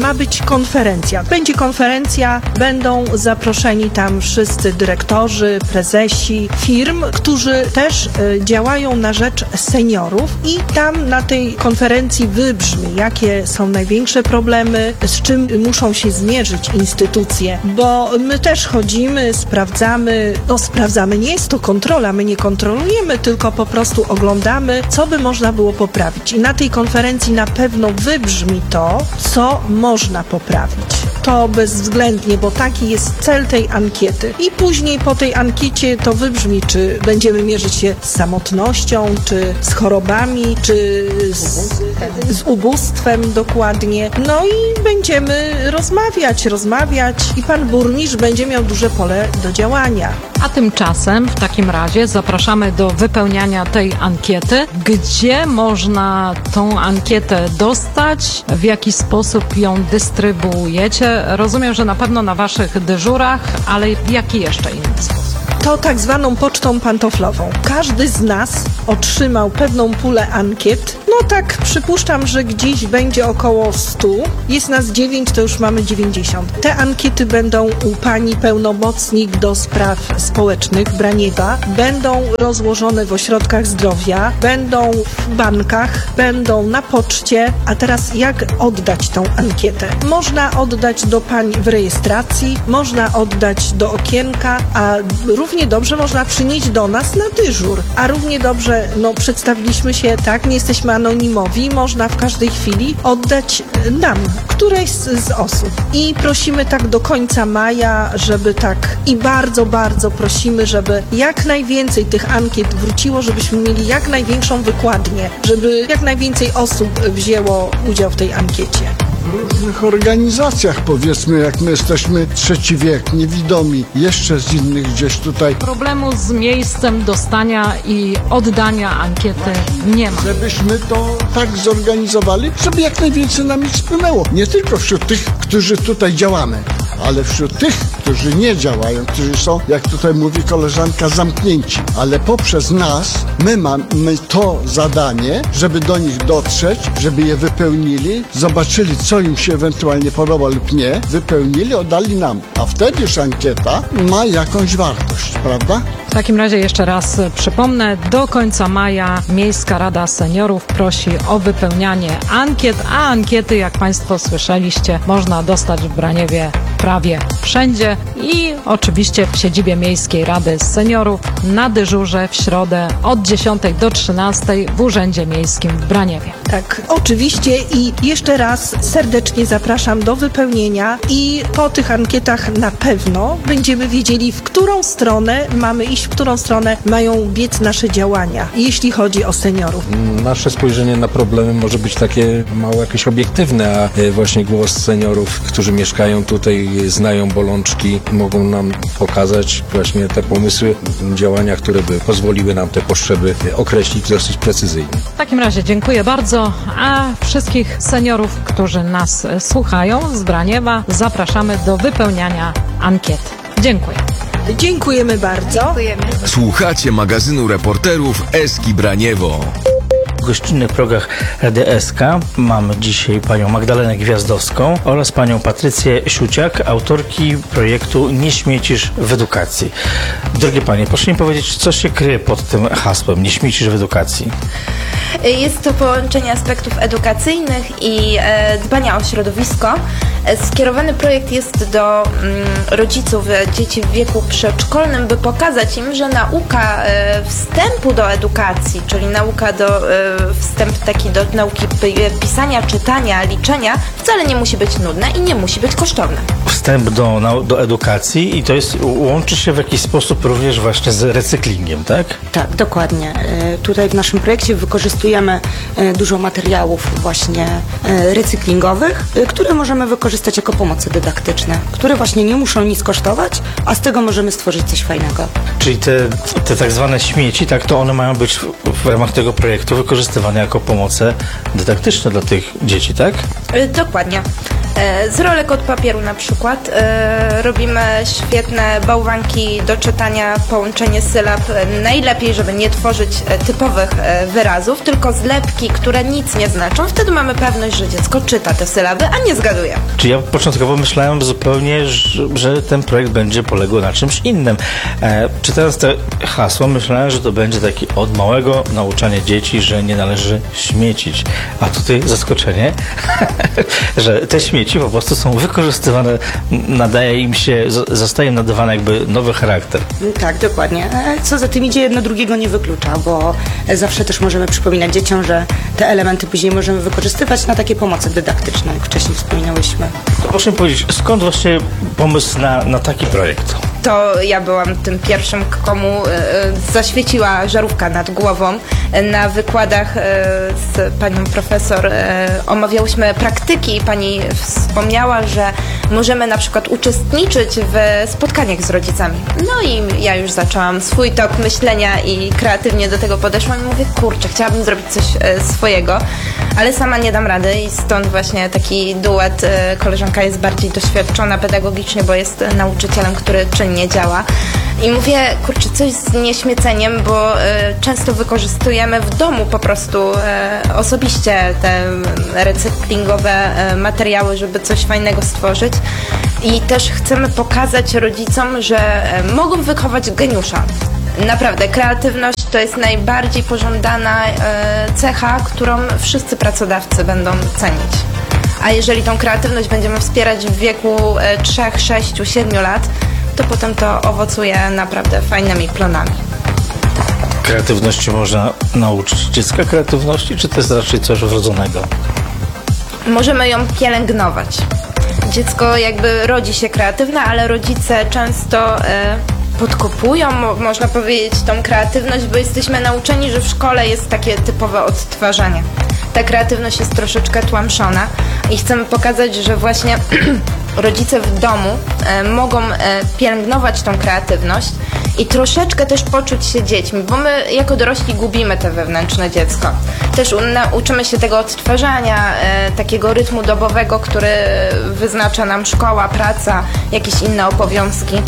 konferencja. Będzie konferencja, będą zaproszeni tam wszyscy dyrektorzy, prezesi firm, którzy też y, działają na rzecz seniorów i tam na tej konferencji wybrzmi, jakie są największe problemy, z czym muszą się zmierzyć instytucje, bo my też chodzimy, sprawdzamy, no sprawdzamy, nie jest to kontrola, my nie kontrolujemy, tylko po prostu oglądamy, co by można było poprawić. I na tej konferencji na pewno wybrzmi to, co można poprawić. To bezwzględnie, bo taki jest cel tej ankiety. I później po tej ankiecie to wybrzmi, czy będziemy mierzyć się z samotnością, czy z chorobami, czy z, z ubóstwem dokładnie. No i będziemy rozmawiać, rozmawiać i pan burmistrz będzie miał duże pole do działania. A tymczasem w takim razie zapraszamy do wypełniania tej ankiety. Gdzie można tą ankietę dostać? W jaki sposób ją dystrybuujecie? Rozumiem, że na pewno na waszych dyżurach, ale w jaki jeszcze inny sposób? To tak zwaną pocztą pantoflową. Każdy z nas otrzymał pewną pulę ankiet. No tak przypuszczam, że gdzieś będzie około stu. Jest nas dziewięć, to już mamy dziewięćdziesiąt. Te ankiety będą u pani pełnomocnik do spraw społecznych Braniewa. Będą rozłożone w ośrodkach zdrowia, będą w bankach, będą na poczcie. A teraz jak oddać tą ankietę? Można oddać do pań w rejestracji, można oddać do okienka, a równie dobrze można przynieść do nas na dyżur. A równie dobrze, no przedstawiliśmy się tak, nie jesteśmy anonimowi, można w każdej chwili oddać nam, którejś z, z osób. I prosimy tak do końca maja, żeby tak i bardzo, bardzo prosimy, żeby jak najwięcej tych ankiet wróciło, żebyśmy mieli jak największą wykładnię, żeby jak najwięcej osób wzięło udział w tej ankiecie. W różnych organizacjach, powiedzmy, jak my jesteśmy trzeci wiek, niewidomi, jeszcze z innych gdzieś tutaj. Problemu z miejscem dostania i oddania ankiety nie ma. Żebyśmy to tak zorganizowali, żeby jak najwięcej nam ich spłynęło. Nie tylko wśród tych, którzy tutaj działamy, ale wśród tych, którzy nie działają, którzy są, jak tutaj mówi koleżanka, zamknięci. Ale poprzez nas, my mamy to zadanie, żeby do nich dotrzeć, żeby je wypełnili, zobaczyli, co im się ewentualnie podoba lub nie, wypełnili, oddali nam. A wtedy już ankieta ma jakąś wartość, prawda? W takim razie jeszcze raz przypomnę, do końca maja Miejska Rada Seniorów prosi o wypełnianie ankiet, a ankiety, jak Państwo słyszeliście, można dostać w Braniewie prawie wszędzie i oczywiście w siedzibie Miejskiej Rady Seniorów na dyżurze w środę od dziesiątej do trzynastej w Urzędzie Miejskim w Braniewie. Tak, oczywiście i jeszcze raz serdecznie zapraszam do wypełnienia i po tych ankietach na pewno będziemy wiedzieli, w którą stronę mamy iść, w którą stronę mają biec nasze działania, jeśli chodzi o seniorów. Nasze spojrzenie na problemy może być takie mało jakieś obiektywne, a właśnie głos seniorów, którzy mieszkają tutaj, znają bolączki, mogą nam pokazać właśnie te pomysły, działania, które by pozwoliły nam te potrzeby określić dosyć precyzyjnie. W takim razie dziękuję bardzo, a wszystkich seniorów, którzy nas słuchają z Braniewa, zapraszamy do wypełniania ankiety. Dziękuję. Dziękujemy bardzo. Dziękujemy. Słuchacie magazynu reporterów Eski Braniewo. W gościnnych progach Rady S K mamy dzisiaj panią Magdalenę Gwiazdowską oraz panią Patrycję Siuciak, autorki projektu Nie śmiecisz w edukacji. Drogie panie, proszę mi powiedzieć, co się kryje pod tym hasłem Nie śmiecisz w edukacji? Jest to połączenie aspektów edukacyjnych i e, dbania o środowisko. Skierowany projekt jest do mm, rodziców dzieci w wieku przedszkolnym, by pokazać im, że nauka e, wstępu do edukacji, czyli nauka do e, wstęp taki do nauki pisania, czytania, liczenia, wcale nie musi być nudne i nie musi być kosztowne. Wstęp do, do edukacji i to jest, łączy się w jakiś sposób również właśnie z recyklingiem, tak? Tak, dokładnie. Tutaj w naszym projekcie wykorzystujemy dużo materiałów właśnie recyklingowych, które możemy wykorzystać jako pomoce dydaktyczne, które właśnie nie muszą nic kosztować, a z tego możemy stworzyć coś fajnego. Czyli te, te tak zwane śmieci, tak, to one mają być w, w ramach tego projektu wykorzystywane jako pomoce dydaktyczne dla tych dzieci, tak? Y, Dokładnie. E, Z rolek od papieru na przykład e, robimy świetne bałwanki do czytania, połączenie sylab. E, Najlepiej, żeby nie tworzyć e, typowych e, wyrazów, tylko zlepki, które nic nie znaczą. Wtedy mamy pewność, że dziecko czyta te sylaby, a nie zgaduje. Czy ja początkowo myślałem zupełnie, że, że ten projekt będzie polegał na czymś innym. E, czytając te hasła, myślałem, że to będzie taki od małego nauczanie dzieci, że nie należy śmiecić. A tutaj zaskoczenie, że te śmieci po prostu są wykorzystywane, nadaje im się, zostaje im nadawany jakby nowy charakter. Tak, dokładnie. E, Co za tym idzie, jedno drugiego nie wyklucza, bo zawsze też możemy przypominać dzieciom, że te elementy później możemy wykorzystywać na takie pomoce dydaktyczne, jak wcześniej wspominałyśmy. To proszę mi powiedzieć, skąd właśnie pomysł na, na taki projekt? To ja byłam tym pierwszym, komu e, zaświeciła żarówka nad głową. Na wykładach e, z panią profesor e, omawiałyśmy praktyki i pani wspomniała, że możemy na przykład uczestniczyć w spotkaniach z rodzicami. No i ja już zaczęłam swój tok myślenia i kreatywnie do tego podeszłam i mówię, kurczę, chciałabym zrobić coś e, swojego, ale sama nie dam rady i stąd właśnie taki duet. E, koleżanka jest bardziej doświadczona pedagogicznie, bo jest nauczycielem, który czynnie działa. I mówię, kurczę, coś z nieśmieceniem, bo e, często wykorzystujemy w domu po prostu e, osobiście te recyklingowe e, materiały, żeby coś fajnego stworzyć. I też chcemy pokazać rodzicom, że e, mogą wychować geniusza. Naprawdę, kreatywność to jest najbardziej pożądana e, cecha, którą wszyscy pracodawcy będą cenić. A jeżeli tą kreatywność będziemy wspierać w wieku e, trzy, sześć, siedem lat, to potem to owocuje naprawdę fajnymi plonami. Kreatywności można nauczyć dziecka kreatywności, czy to jest raczej coś wrodzonego? Możemy ją pielęgnować. Dziecko jakby rodzi się kreatywne, ale rodzice często e, podkopują, mo, można powiedzieć, tą kreatywność, bo jesteśmy nauczeni, że w szkole jest takie typowe odtwarzanie. Ta kreatywność jest troszeczkę tłamszona i chcemy pokazać, że właśnie rodzice w domu e, mogą e, pielęgnować tą kreatywność i troszeczkę też poczuć się dziećmi, bo my jako dorośli gubimy te wewnętrzne dziecko. Też u, nauczymy się tego odtwarzania, e, takiego rytmu dobowego, który wyznacza nam szkoła, praca, jakieś inne obowiązki.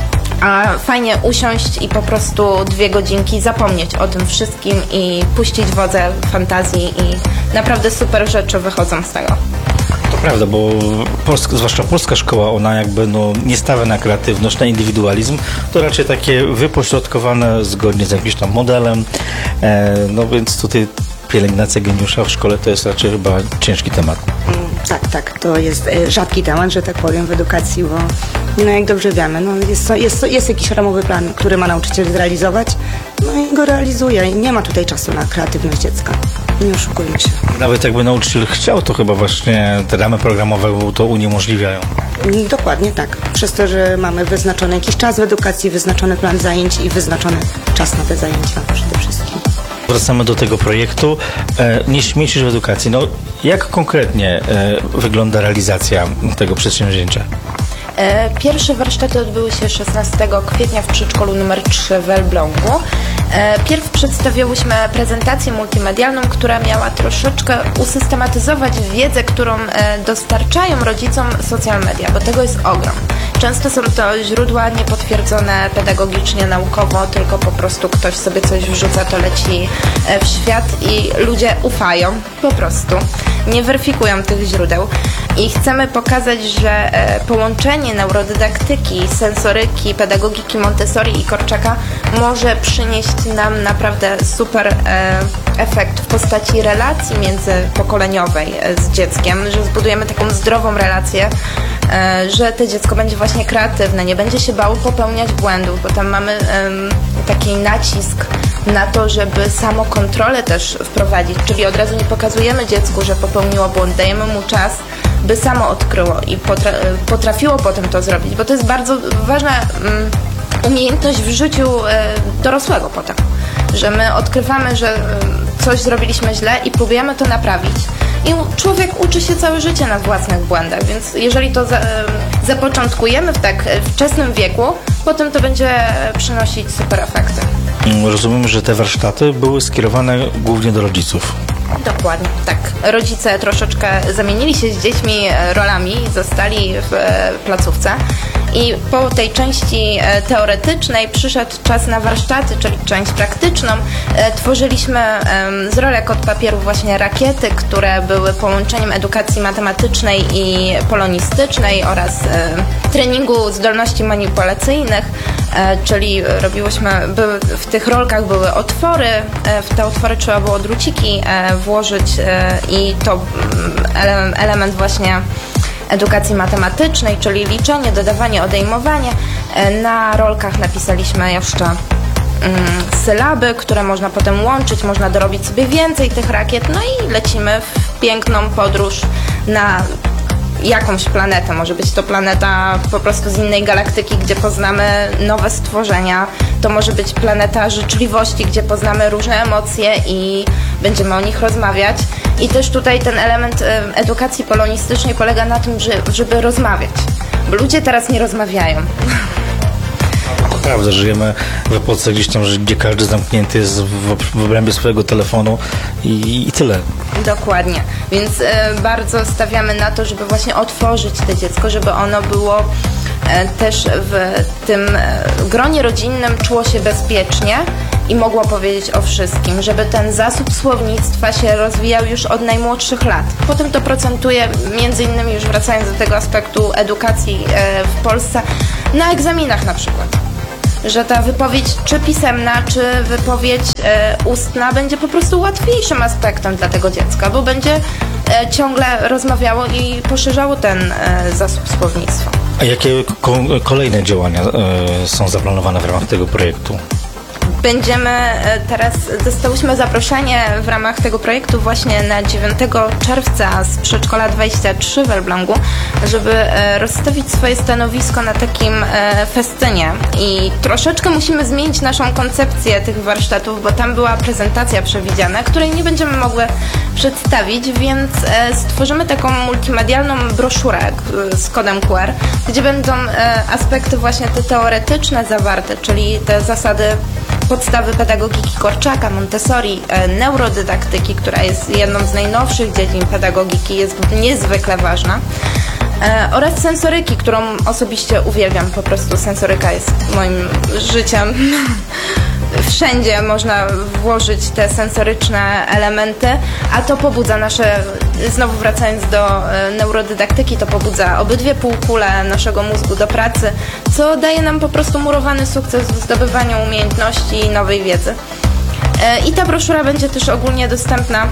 A fajnie usiąść i po prostu dwie godzinki zapomnieć o tym wszystkim i puścić wodze fantazji i naprawdę super rzeczy wychodzą z tego. To prawda, bo polska, zwłaszcza polska szkoła, ona jakby no, nie stawia na kreatywność, na indywidualizm, to raczej takie wypośrodkowane zgodnie z jakimś tam modelem, e, no więc tutaj pielęgnacja geniusza w szkole to jest raczej chyba ciężki temat. Tak, tak, to jest e, rzadki temat, że tak powiem, w edukacji, bo no jak dobrze wiemy, no jest, jest, jest jakiś ramowy plan, który ma nauczyciel zrealizować, no i go realizuje i nie ma tutaj czasu na kreatywność dziecka. Nie oszukujmy się. Nawet jakby nauczyciel chciał, to chyba właśnie te ramy programowe to uniemożliwiają. Dokładnie tak. Przez to, że mamy wyznaczony jakiś czas w edukacji, wyznaczony plan zajęć i wyznaczony czas na te zajęcia przede wszystkim. Wracamy do tego projektu. E, nie śmiecisz w edukacji. No, jak konkretnie e, wygląda realizacja tego przedsięwzięcia? Pierwsze warsztaty odbyły się szesnastego kwietnia w przedszkolu numer trzy w Elblągu. Pierw przedstawiałyśmy prezentację multimedialną, która miała troszeczkę usystematyzować wiedzę, którą dostarczają rodzicom social media, bo tego jest ogrom. Często są to źródła niepotwierdzone pedagogicznie, naukowo, tylko po prostu ktoś sobie coś wrzuca, to leci w świat i ludzie ufają po prostu. Nie weryfikują tych źródeł. I chcemy pokazać, że połączenie neurodydaktyki, sensoryki, pedagogiki Montessori i Korczaka może przynieść nam naprawdę super efekt w postaci relacji międzypokoleniowej z dzieckiem, że zbudujemy taką zdrową relację, że to dziecko będzie właśnie kreatywne, nie będzie się bało popełniać błędów, bo tam mamy taki nacisk na to, żeby samokontrolę też wprowadzić, czyli od razu nie pokazujemy dziecku, że popełniło błąd, dajemy mu czas, by samo odkryło i potra potrafiło potem to zrobić, bo to jest bardzo ważna um, umiejętność w życiu e, dorosłego potem, że my odkrywamy, że e, coś zrobiliśmy źle i próbujemy to naprawić. I człowiek uczy się całe życie na własnych błędach, więc jeżeli to za, e, zapoczątkujemy w tak wczesnym wieku, potem to będzie przynosić super efekty. Rozumiem, że te warsztaty były skierowane głównie do rodziców. Dokładnie, tak. Rodzice troszeczkę zamienili się z dziećmi rolami, zostali w placówce i po tej części teoretycznej przyszedł czas na warsztaty, czyli część praktyczną. Tworzyliśmy z rolek od papieru właśnie rakiety, które były połączeniem edukacji matematycznej i polonistycznej oraz treningu zdolności manipulacyjnych, czyli robiłyśmy, były, w tych rolkach były otwory, w te otwory trzeba było druciki włożyć i to element właśnie edukacji matematycznej, czyli liczenie, dodawanie, odejmowanie. Na rolkach napisaliśmy jeszcze sylaby, które można potem łączyć, można dorobić sobie więcej tych rakiet, no i lecimy w piękną podróż na jakąś planetę. Może być to planeta po prostu z innej galaktyki, gdzie poznamy nowe stworzenia. To może być planeta życzliwości, gdzie poznamy różne emocje i będziemy o nich rozmawiać. I też tutaj ten element edukacji polonistycznej polega na tym, żeby rozmawiać. Bo ludzie teraz nie rozmawiają. Prawda, żyjemy w epoce gdzieś tam, gdzie każdy zamknięty jest w, w obrębie swojego telefonu i, i tyle. Dokładnie, więc e, bardzo stawiamy na to, żeby właśnie otworzyć to dziecko, żeby ono było e, też w tym e, gronie rodzinnym czuło się bezpiecznie i mogło powiedzieć o wszystkim, żeby ten zasób słownictwa się rozwijał już od najmłodszych lat. Potem to procentuje, między innymi już wracając do tego aspektu edukacji e, w Polsce, na egzaminach na przykład. Że ta wypowiedź czy pisemna, czy wypowiedź e, ustna będzie po prostu łatwiejszym aspektem dla tego dziecka, bo będzie e, ciągle rozmawiało i poszerzało ten e, zasób słownictwa. A jakie ko- kolejne działania e, są zaplanowane w ramach tego projektu? Będziemy teraz, dostałyśmy zaproszenie w ramach tego projektu właśnie na dziewiątego czerwca z przedszkola dwadzieścia trzy w Elblągu, żeby rozstawić swoje stanowisko na takim festynie i troszeczkę musimy zmienić naszą koncepcję tych warsztatów, bo tam była prezentacja przewidziana, której nie będziemy mogły przedstawić, więc stworzymy taką multimedialną broszurę z kodem Q R, gdzie będą aspekty właśnie te teoretyczne zawarte, czyli te zasady podstawy pedagogiki Korczaka, Montessori, e, neurodydaktyki, która jest jedną z najnowszych dziedzin pedagogiki, jest niezwykle ważna, e, oraz sensoryki, którą osobiście uwielbiam. Po prostu sensoryka jest moim życiem. Wszędzie można włożyć te sensoryczne elementy, a to pobudza nasze, znowu wracając do e, neurodydaktyki, to pobudza obydwie półkule naszego mózgu do pracy, co daje nam po prostu murowany sukces w zdobywaniu umiejętności i nowej wiedzy. E, I ta broszura będzie też ogólnie dostępna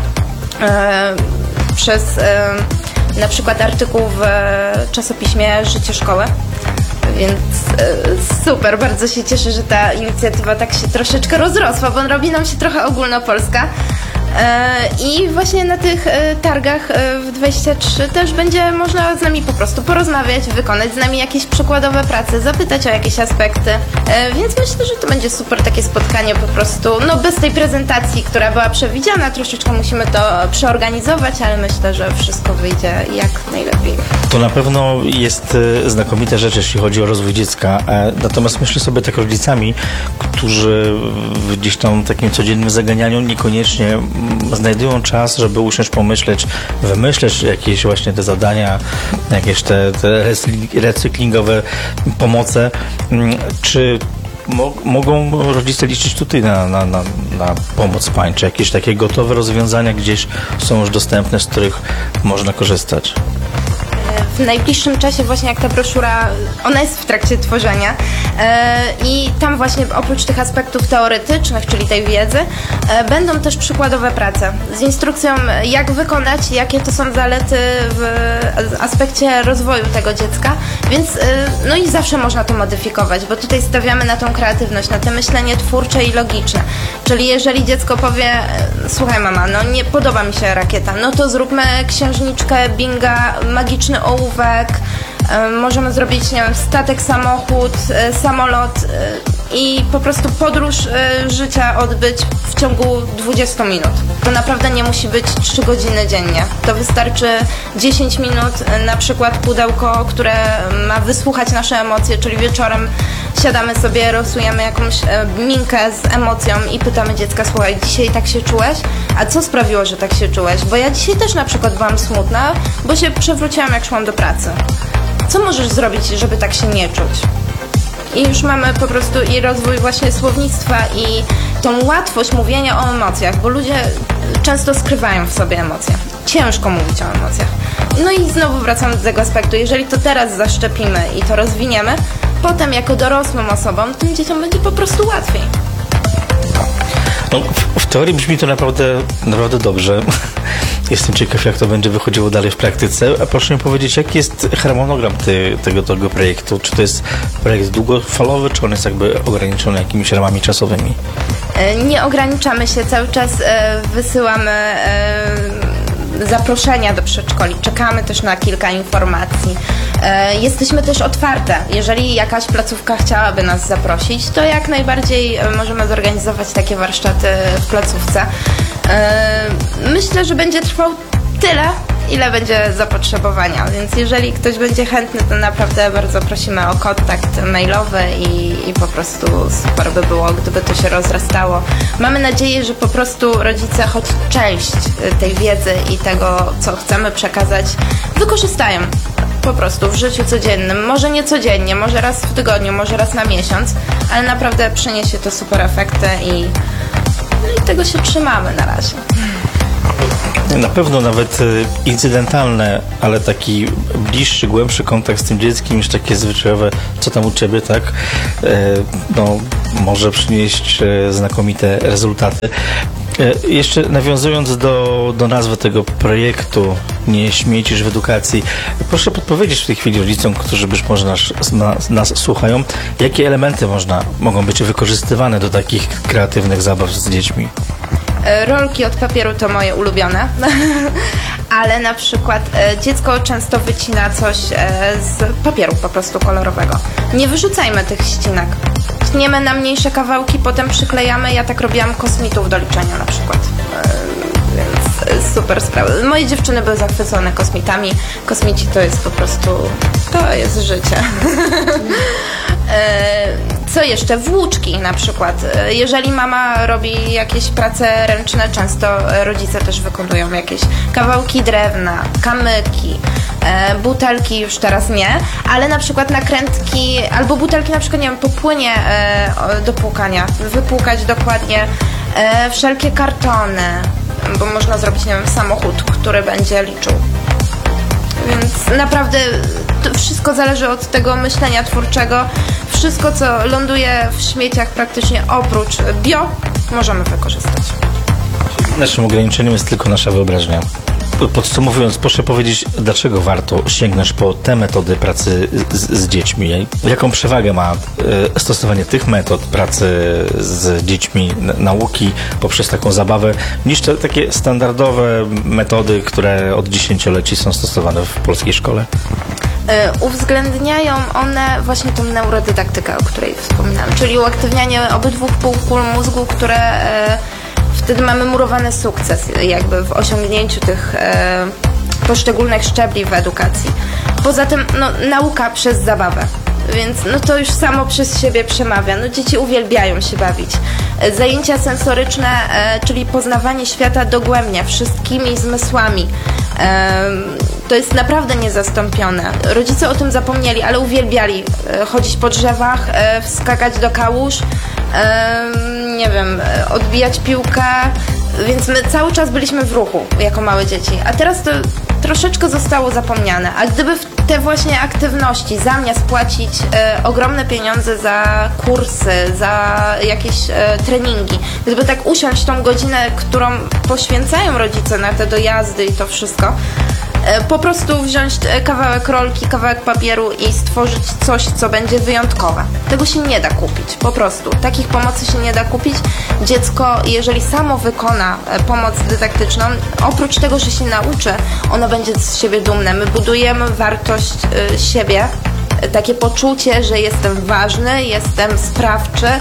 e, przez e, na przykład artykuł w czasopiśmie Życie Szkoły. Więc e, super, bardzo się cieszę, że ta inicjatywa tak się troszeczkę rozrosła, bo robi nam się trochę ogólnopolska. E, I właśnie na tych e, targach e, w dwadzieścia trzy też będzie można z nami po prostu porozmawiać, wykonać z nami jakieś przykładowe prace, zapytać o jakieś aspekty. E, więc myślę, że to będzie super takie spotkanie po prostu, no bez tej prezentacji, która była przewidziana, troszeczkę musimy to przeorganizować, ale myślę, że wszystko wyjdzie jak najlepiej. To na pewno jest znakomita rzecz, jeśli chodzi o rozwój dziecka. Natomiast myślę sobie tak rodzicami, którzy w gdzieś tam takim codziennym zaganianiu niekoniecznie znajdują czas, żeby usiąść, pomyśleć, wymyśleć jakieś właśnie te zadania, jakieś te, te recyklingowe pomoce. Czy mo- mogą rodzice liczyć tutaj na, na, na, na pomoc pań? Czy jakieś takie gotowe rozwiązania gdzieś są już dostępne, z których można korzystać? W najbliższym czasie właśnie jak ta broszura, ona jest w trakcie tworzenia e, i tam właśnie oprócz tych aspektów teoretycznych, czyli tej wiedzy, e, będą też przykładowe prace z instrukcją jak wykonać, jakie to są zalety w aspekcie rozwoju tego dziecka, więc e, no i zawsze można to modyfikować, bo tutaj stawiamy na tą kreatywność, na to myślenie twórcze i logiczne, czyli jeżeli dziecko powie, słuchaj mama, no nie podoba mi się rakieta, no to zróbmy księżniczkę, binga, magiczny ołówek, możemy zrobić, nie wiem, statek, samochód, samolot i po prostu podróż życia odbyć w ciągu dwudziestu minut. To naprawdę nie musi być trzy godziny dziennie. To wystarczy dziesięć minut, na przykład pudełko, które ma wysłuchać nasze emocje, czyli wieczorem siadamy sobie, rysujemy jakąś e, minkę z emocją i pytamy dziecka, słuchaj, dzisiaj tak się czułeś? A co sprawiło, że tak się czułeś? Bo ja dzisiaj też na przykład byłam smutna, bo się przewróciłam, jak szłam do pracy. Co możesz zrobić, żeby tak się nie czuć? I już mamy po prostu i rozwój właśnie słownictwa i tą łatwość mówienia o emocjach, bo ludzie często skrywają w sobie emocje. Ciężko mówić o emocjach. No i znowu wracamy do tego aspektu. Jeżeli to teraz zaszczepimy i to rozwiniemy, potem jako dorosłym osobom tym dzieciom będzie po prostu łatwiej. No, w, w teorii brzmi to naprawdę, naprawdę dobrze. Jestem ciekaw, jak to będzie wychodziło dalej w praktyce. A proszę mi powiedzieć, jaki jest harmonogram ty, tego, tego projektu? Czy to jest projekt długofalowy, czy on jest jakby ograniczony jakimiś ramami czasowymi? Nie ograniczamy się, cały czas wysyłamy zaproszenia do przedszkoli. Czekamy też na kilka informacji. Jesteśmy też otwarte. Jeżeli jakaś placówka chciałaby nas zaprosić, to jak najbardziej możemy zorganizować takie warsztaty w placówce. Myślę, że będzie trwał tyle, ile będzie zapotrzebowania, więc jeżeli ktoś będzie chętny, to naprawdę bardzo prosimy o kontakt mailowy i, i po prostu super by było, gdyby to się rozrastało. Mamy nadzieję, że po prostu rodzice choć część tej wiedzy i tego, co chcemy przekazać, wykorzystają po prostu w życiu codziennym. Może nie codziennie, może raz w tygodniu, może raz na miesiąc, ale naprawdę przyniesie to super efekty i, no i tego się trzymamy na razie. Na pewno nawet incydentalne, ale taki bliższy, głębszy kontakt z tym dzieckiem niż takie zwyczajowe, co tam u Ciebie, tak, no, może przynieść znakomite rezultaty. Jeszcze nawiązując do, do nazwy tego projektu Nie śmiecisz w edukacji, proszę podpowiedzieć w tej chwili rodzicom, którzy być może nas, nas, nas słuchają, jakie elementy można, mogą być wykorzystywane do takich kreatywnych zabaw z dziećmi? Rolki od papieru to moje ulubione, ale na przykład e, dziecko często wycina coś e, z papieru po prostu kolorowego. Nie wyrzucajmy tych ścinek. Tniemy na mniejsze kawałki, potem przyklejamy. Ja tak robiłam kosmitów do liczenia na przykład. E, więc super sprawa. Moje dziewczyny były zachwycone kosmitami. Kosmici to jest po prostu, to jest życie. Co jeszcze? Włóczki na przykład. Jeżeli mama robi jakieś prace ręczne, często rodzice też wykonują jakieś kawałki drewna, kamyki, butelki już teraz nie, ale na przykład nakrętki albo butelki na przykład, nie wiem, po płynie do płukania, wypłukać dokładnie, wszelkie kartony, bo można zrobić, nie wiem, samochód, który będzie liczył. Więc naprawdę to wszystko zależy od tego myślenia twórczego. Wszystko, co ląduje w śmieciach praktycznie oprócz bio, możemy wykorzystać. Naszym ograniczeniem jest tylko nasza wyobraźnia. Podsumowując, proszę powiedzieć, dlaczego warto sięgnąć po te metody pracy z, z dziećmi? Jaką przewagę ma e, stosowanie tych metod pracy z dziećmi, nauki poprzez taką zabawę, niż te takie standardowe metody, które od dziesięcioleci są stosowane w polskiej szkole? Uwzględniają one właśnie tą neurodydaktykę, o której wspominałam, czyli uaktywnianie obydwu półkul mózgu, które e, wtedy mamy murowany sukces jakby w osiągnięciu tych e, poszczególnych szczebli w edukacji. Poza tym no, nauka przez zabawę. Więc no to już samo przez siebie przemawia. No, dzieci uwielbiają się bawić. Zajęcia sensoryczne, e, czyli poznawanie świata dogłębnie, wszystkimi zmysłami. E, to jest naprawdę niezastąpione. Rodzice o tym zapomnieli, ale uwielbiali e, chodzić po drzewach, e, wskakać do kałuż, e, nie wiem, odbijać piłkę, więc my cały czas byliśmy w ruchu jako małe dzieci. A teraz to troszeczkę zostało zapomniane. A gdyby w te właśnie aktywności zamiast płacić e, ogromne pieniądze za kursy, za jakieś e, treningi, gdyby tak usiąść tą godzinę, którą poświęcają rodzice na te dojazdy i to wszystko, e, po prostu wziąć kawałek rolki, kawałek papieru i stworzyć coś, co będzie wyjątkowe. Tego się nie da kupić, po prostu. Takich pomocy się nie da kupić. Dziecko, jeżeli samo wykona e, pomoc dydaktyczną, oprócz tego, że się nauczy, ono będzie z siebie dumne. My budujemy wartość y, siebie, takie poczucie, że jestem ważny, jestem sprawczy,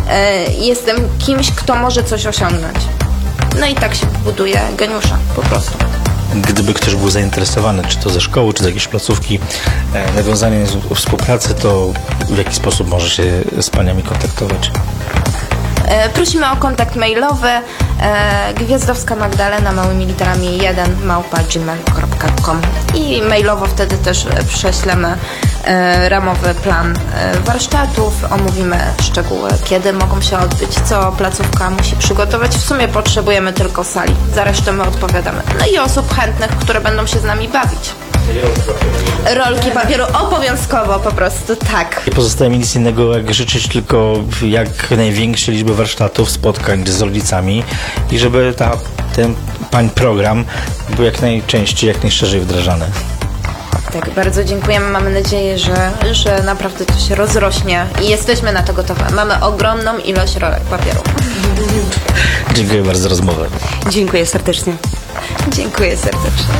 e, jestem kimś, kto może coś osiągnąć. No i tak się buduje geniusza po prostu. Gdyby ktoś był zainteresowany, czy to ze szkoły, czy z jakiejś placówki, e, nawiązaniem współpracy, to w jaki sposób może się z paniami kontaktować? E, prosimy o kontakt mailowy e, gwiazdowska magdalena małymi literami jeden małpa gmail kropka com i mailowo wtedy też prześlemy e, ramowy plan e, warsztatów, omówimy szczegóły, kiedy mogą się odbyć, co placówka musi przygotować. W sumie potrzebujemy tylko sali, za resztę my odpowiadamy. No i osób chętnych, które będą się z nami bawić. Rolki papieru obowiązkowo po prostu, tak. Nie pozostaje mi nic innego, jak życzyć tylko jak największej liczby warsztatów, spotkań z rodzicami i żeby ta, ten pań program był jak najczęściej, jak najszerzej wdrażany. Tak, bardzo dziękujemy. Mamy nadzieję, że, że naprawdę to się rozrośnie i jesteśmy na to gotowe. Mamy ogromną ilość rolek papieru. Dziękuję bardzo za rozmowę. Dziękuję serdecznie. Dziękuję serdecznie.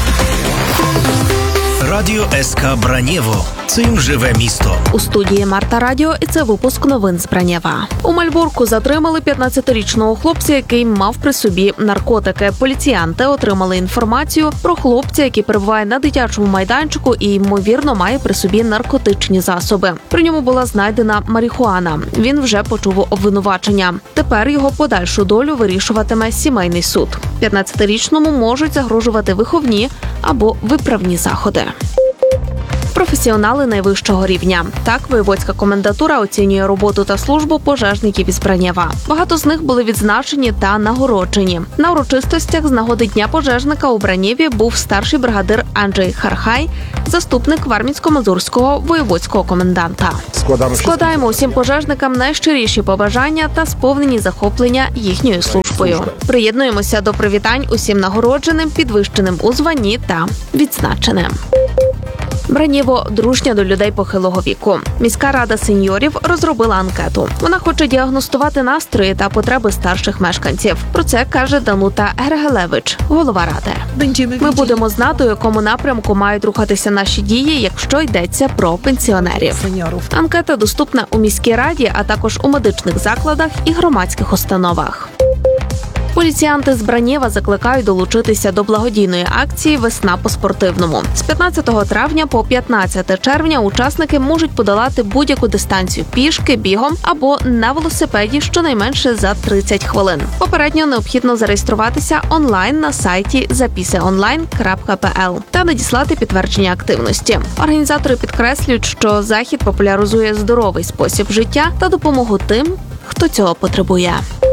Радіо ес ка Бранєво. Цим живе місто. У студії Марта Радіо, і це випуск новин з Бранєва. У Мельбурку затримали п'ятнадцятирічного хлопця, який мав при собі наркотики. Поліціянти отримали інформацію про хлопця, який перебуває на дитячому майданчику і, ймовірно, має при собі наркотичні засоби. При ньому була знайдена марихуана. Він вже почув обвинувачення. Тепер його подальшу долю вирішуватиме сімейний суд. п'ятнадцятирічному можуть загрожувати виховні або виправні заходи. Професіонали найвищого рівня. Так, воєводська комендатура оцінює роботу та службу пожежників із Бранєва. Багато з них були відзначені та нагороджені. На урочистостях з нагоди Дня пожежника у Бранєві був старший бригадир Анджей Хархай, заступник Вармінсько-Мазурського воєводського коменданта. Складаємо усім пожежникам найщиріші побажання та сповнені захоплення їхньою службою. Приєднуємося до привітань усім нагородженим, підвищеним у званні та відзначеним. Бранєво – дружня до людей похилого віку. Міська рада сеньорів розробила анкету. Вона хоче діагностувати настрої та потреби старших мешканців. Про це каже Данута Гергелевич, голова ради. Ми будемо знати, у якому напрямку мають рухатися наші дії, якщо йдеться про пенсіонерів. Анкета доступна у міській раді, а також у медичних закладах і громадських установах. Поліціянти з Бранєва закликають долучитися до благодійної акції «Весна по-спортивному». З п'ятнадцятого травня по п'ятнадцяте червня учасники можуть подолати будь-яку дистанцію пішки, бігом або на велосипеді щонайменше за тридцять хвилин. Попередньо необхідно зареєструватися онлайн на сайті запіси онлайн крапка пе ел та надіслати підтвердження активності. Організатори підкреслюють, що захід популяризує здоровий спосіб життя та допомогу тим, хто цього потребує.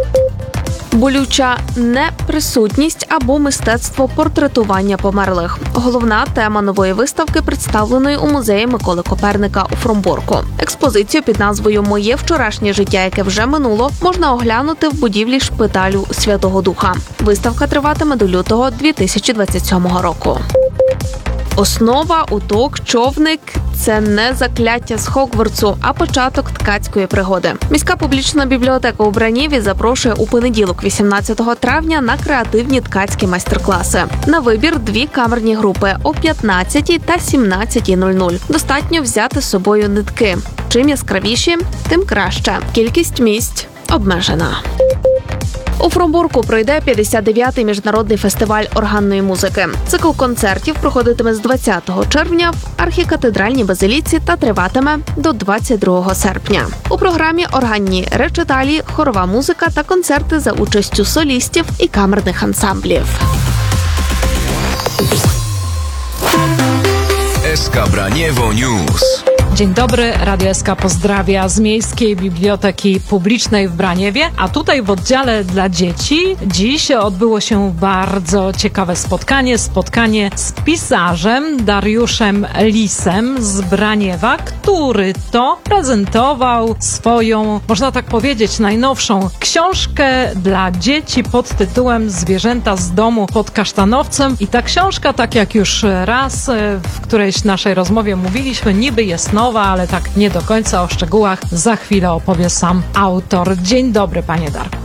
Болюча неприсутність або мистецтво портретування померлих. Головна тема нової виставки, представленої у музеї Миколи Коперника у Фромборку. Експозицію під назвою «Моє вчорашнє життя, яке вже минуло» можна оглянути в будівлі шпиталю Святого Духа. Виставка триватиме до лютого дві тисячі двадцять сьомого року. Основа, уток, човник – це не закляття з Хогвартсу, а початок ткацької пригоди. Міська публічна бібліотека у Бранєві запрошує у понеділок, вісімнадцятого травня, на креативні ткацькі майстер-класи. На вибір дві камерні групи о п'ятнадцятій та сімнадцятій нуль нуль. Достатньо взяти з собою нитки. Чим яскравіші, тим краще. Кількість місць обмежена. У Фромбурку пройде п'ятдесят дев'ятий міжнародний фестиваль органної музики. Цикл концертів проходитиме з двадцятого червня в архікатедральній базиліці та триватиме до двадцять другого серпня. У програмі органні речиталі, хорова музика та концерти за участю солістів і камерних ансамблів. ес ка Braniewo News. Dzień dobry, Radio S K pozdrawia z Miejskiej Biblioteki Publicznej w Braniewie, a tutaj w oddziale dla dzieci dziś odbyło się bardzo ciekawe spotkanie, spotkanie z pisarzem Dariuszem Lisem z Braniewa, który to prezentował swoją, można tak powiedzieć, najnowszą książkę dla dzieci pod tytułem Zwierzęta z domu pod kasztanowcem. I ta książka, tak jak już raz w którejś naszej rozmowie mówiliśmy, niby jest nowa, ale tak nie do końca o szczegółach za chwilę opowie sam autor. Dzień dobry, panie Darku.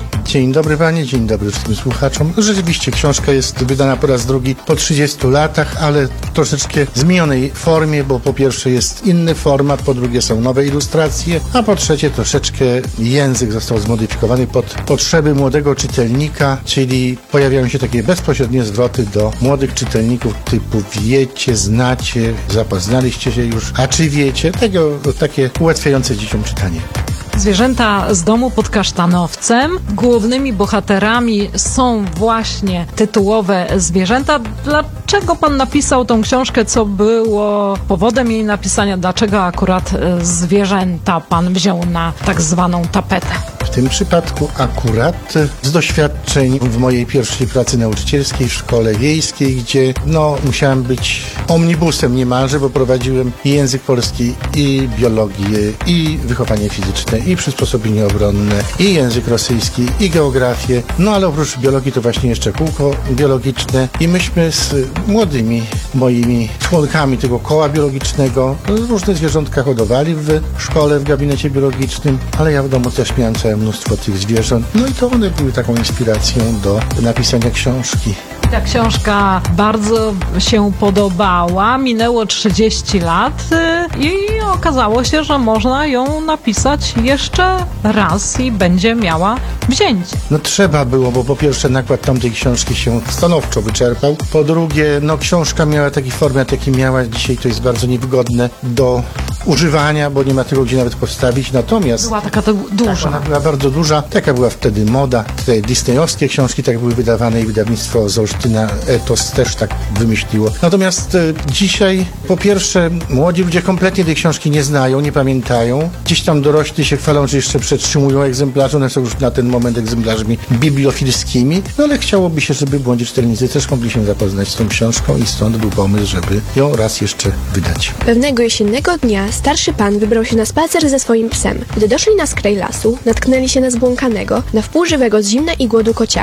Dzień dobry panie, dzień dobry wszystkim słuchaczom. Rzeczywiście książka jest wydana po raz drugi po trzydziestu latach, ale w troszeczkę zmienionej formie, bo po pierwsze jest inny format, po drugie są nowe ilustracje, a po trzecie troszeczkę język został zmodyfikowany pod potrzeby młodego czytelnika, czyli pojawiają się takie bezpośrednie zwroty do młodych czytelników typu wiecie, znacie, zapoznaliście się już, a czy wiecie? Tego, takie ułatwiające dzieciom czytanie. Zwierzęta z domu pod kasztanowcem. Głównymi bohaterami są właśnie tytułowe zwierzęta. Dlaczego pan napisał tą książkę? Co było powodem jej napisania? Dlaczego akurat zwierzęta pan wziął na tak zwaną tapetę? W tym przypadku akurat z doświadczeń w mojej pierwszej pracy nauczycielskiej w szkole wiejskiej, gdzie no musiałem być omnibusem niemalże, bo prowadziłem i język polski, i biologię, i wychowanie fizyczne, i przysposobienie obronne, i język rosyjski, i geografię. No ale oprócz biologii to właśnie jeszcze kółko biologiczne i myśmy z młodymi moimi członkami tego koła biologicznego różne zwierzątka hodowali w szkole, w gabinecie biologicznym, ale ja w domu też miałem całe mnóstwo tych zwierząt. No i to one były taką inspiracją do napisania książki. Ta książka bardzo się podobała, minęło trzydzieści lat i okazało się, że można ją napisać jeszcze raz i będzie miała wzięcie. No trzeba było, bo po pierwsze nakład tamtej książki się stanowczo wyczerpał. Po drugie, no książka miała taki format, jaki miała. Dzisiaj to jest bardzo niewygodne do używania, bo nie ma tego gdzie nawet postawić. Natomiast była taka to duża. Tak, ona była bardzo duża. Taka była wtedy moda. Te disneyowskie książki tak były wydawane i wydawnictwo z Olsztyna Etos też tak wymyśliło. Natomiast e, dzisiaj po pierwsze młodzi ludzie kompletnie tej książki nie znają, nie pamiętają. Gdzieś tam dorośli się chwalą, że jeszcze przetrzymują egzemplarze. One są już na ten moment egzemplarzami bibliofilskimi. No ale chciałoby się, żeby młodzi czytelnicy też mogli się zapoznać z tą książką i stąd był pomysł, żeby ją raz jeszcze wydać. Pewnego jesiennego dnia starszy pan wybrał się na spacer ze swoim psem. Gdy doszli na skraj lasu, natknęli się na zbłąkanego, na wpół żywego z zimna i głodu kocia.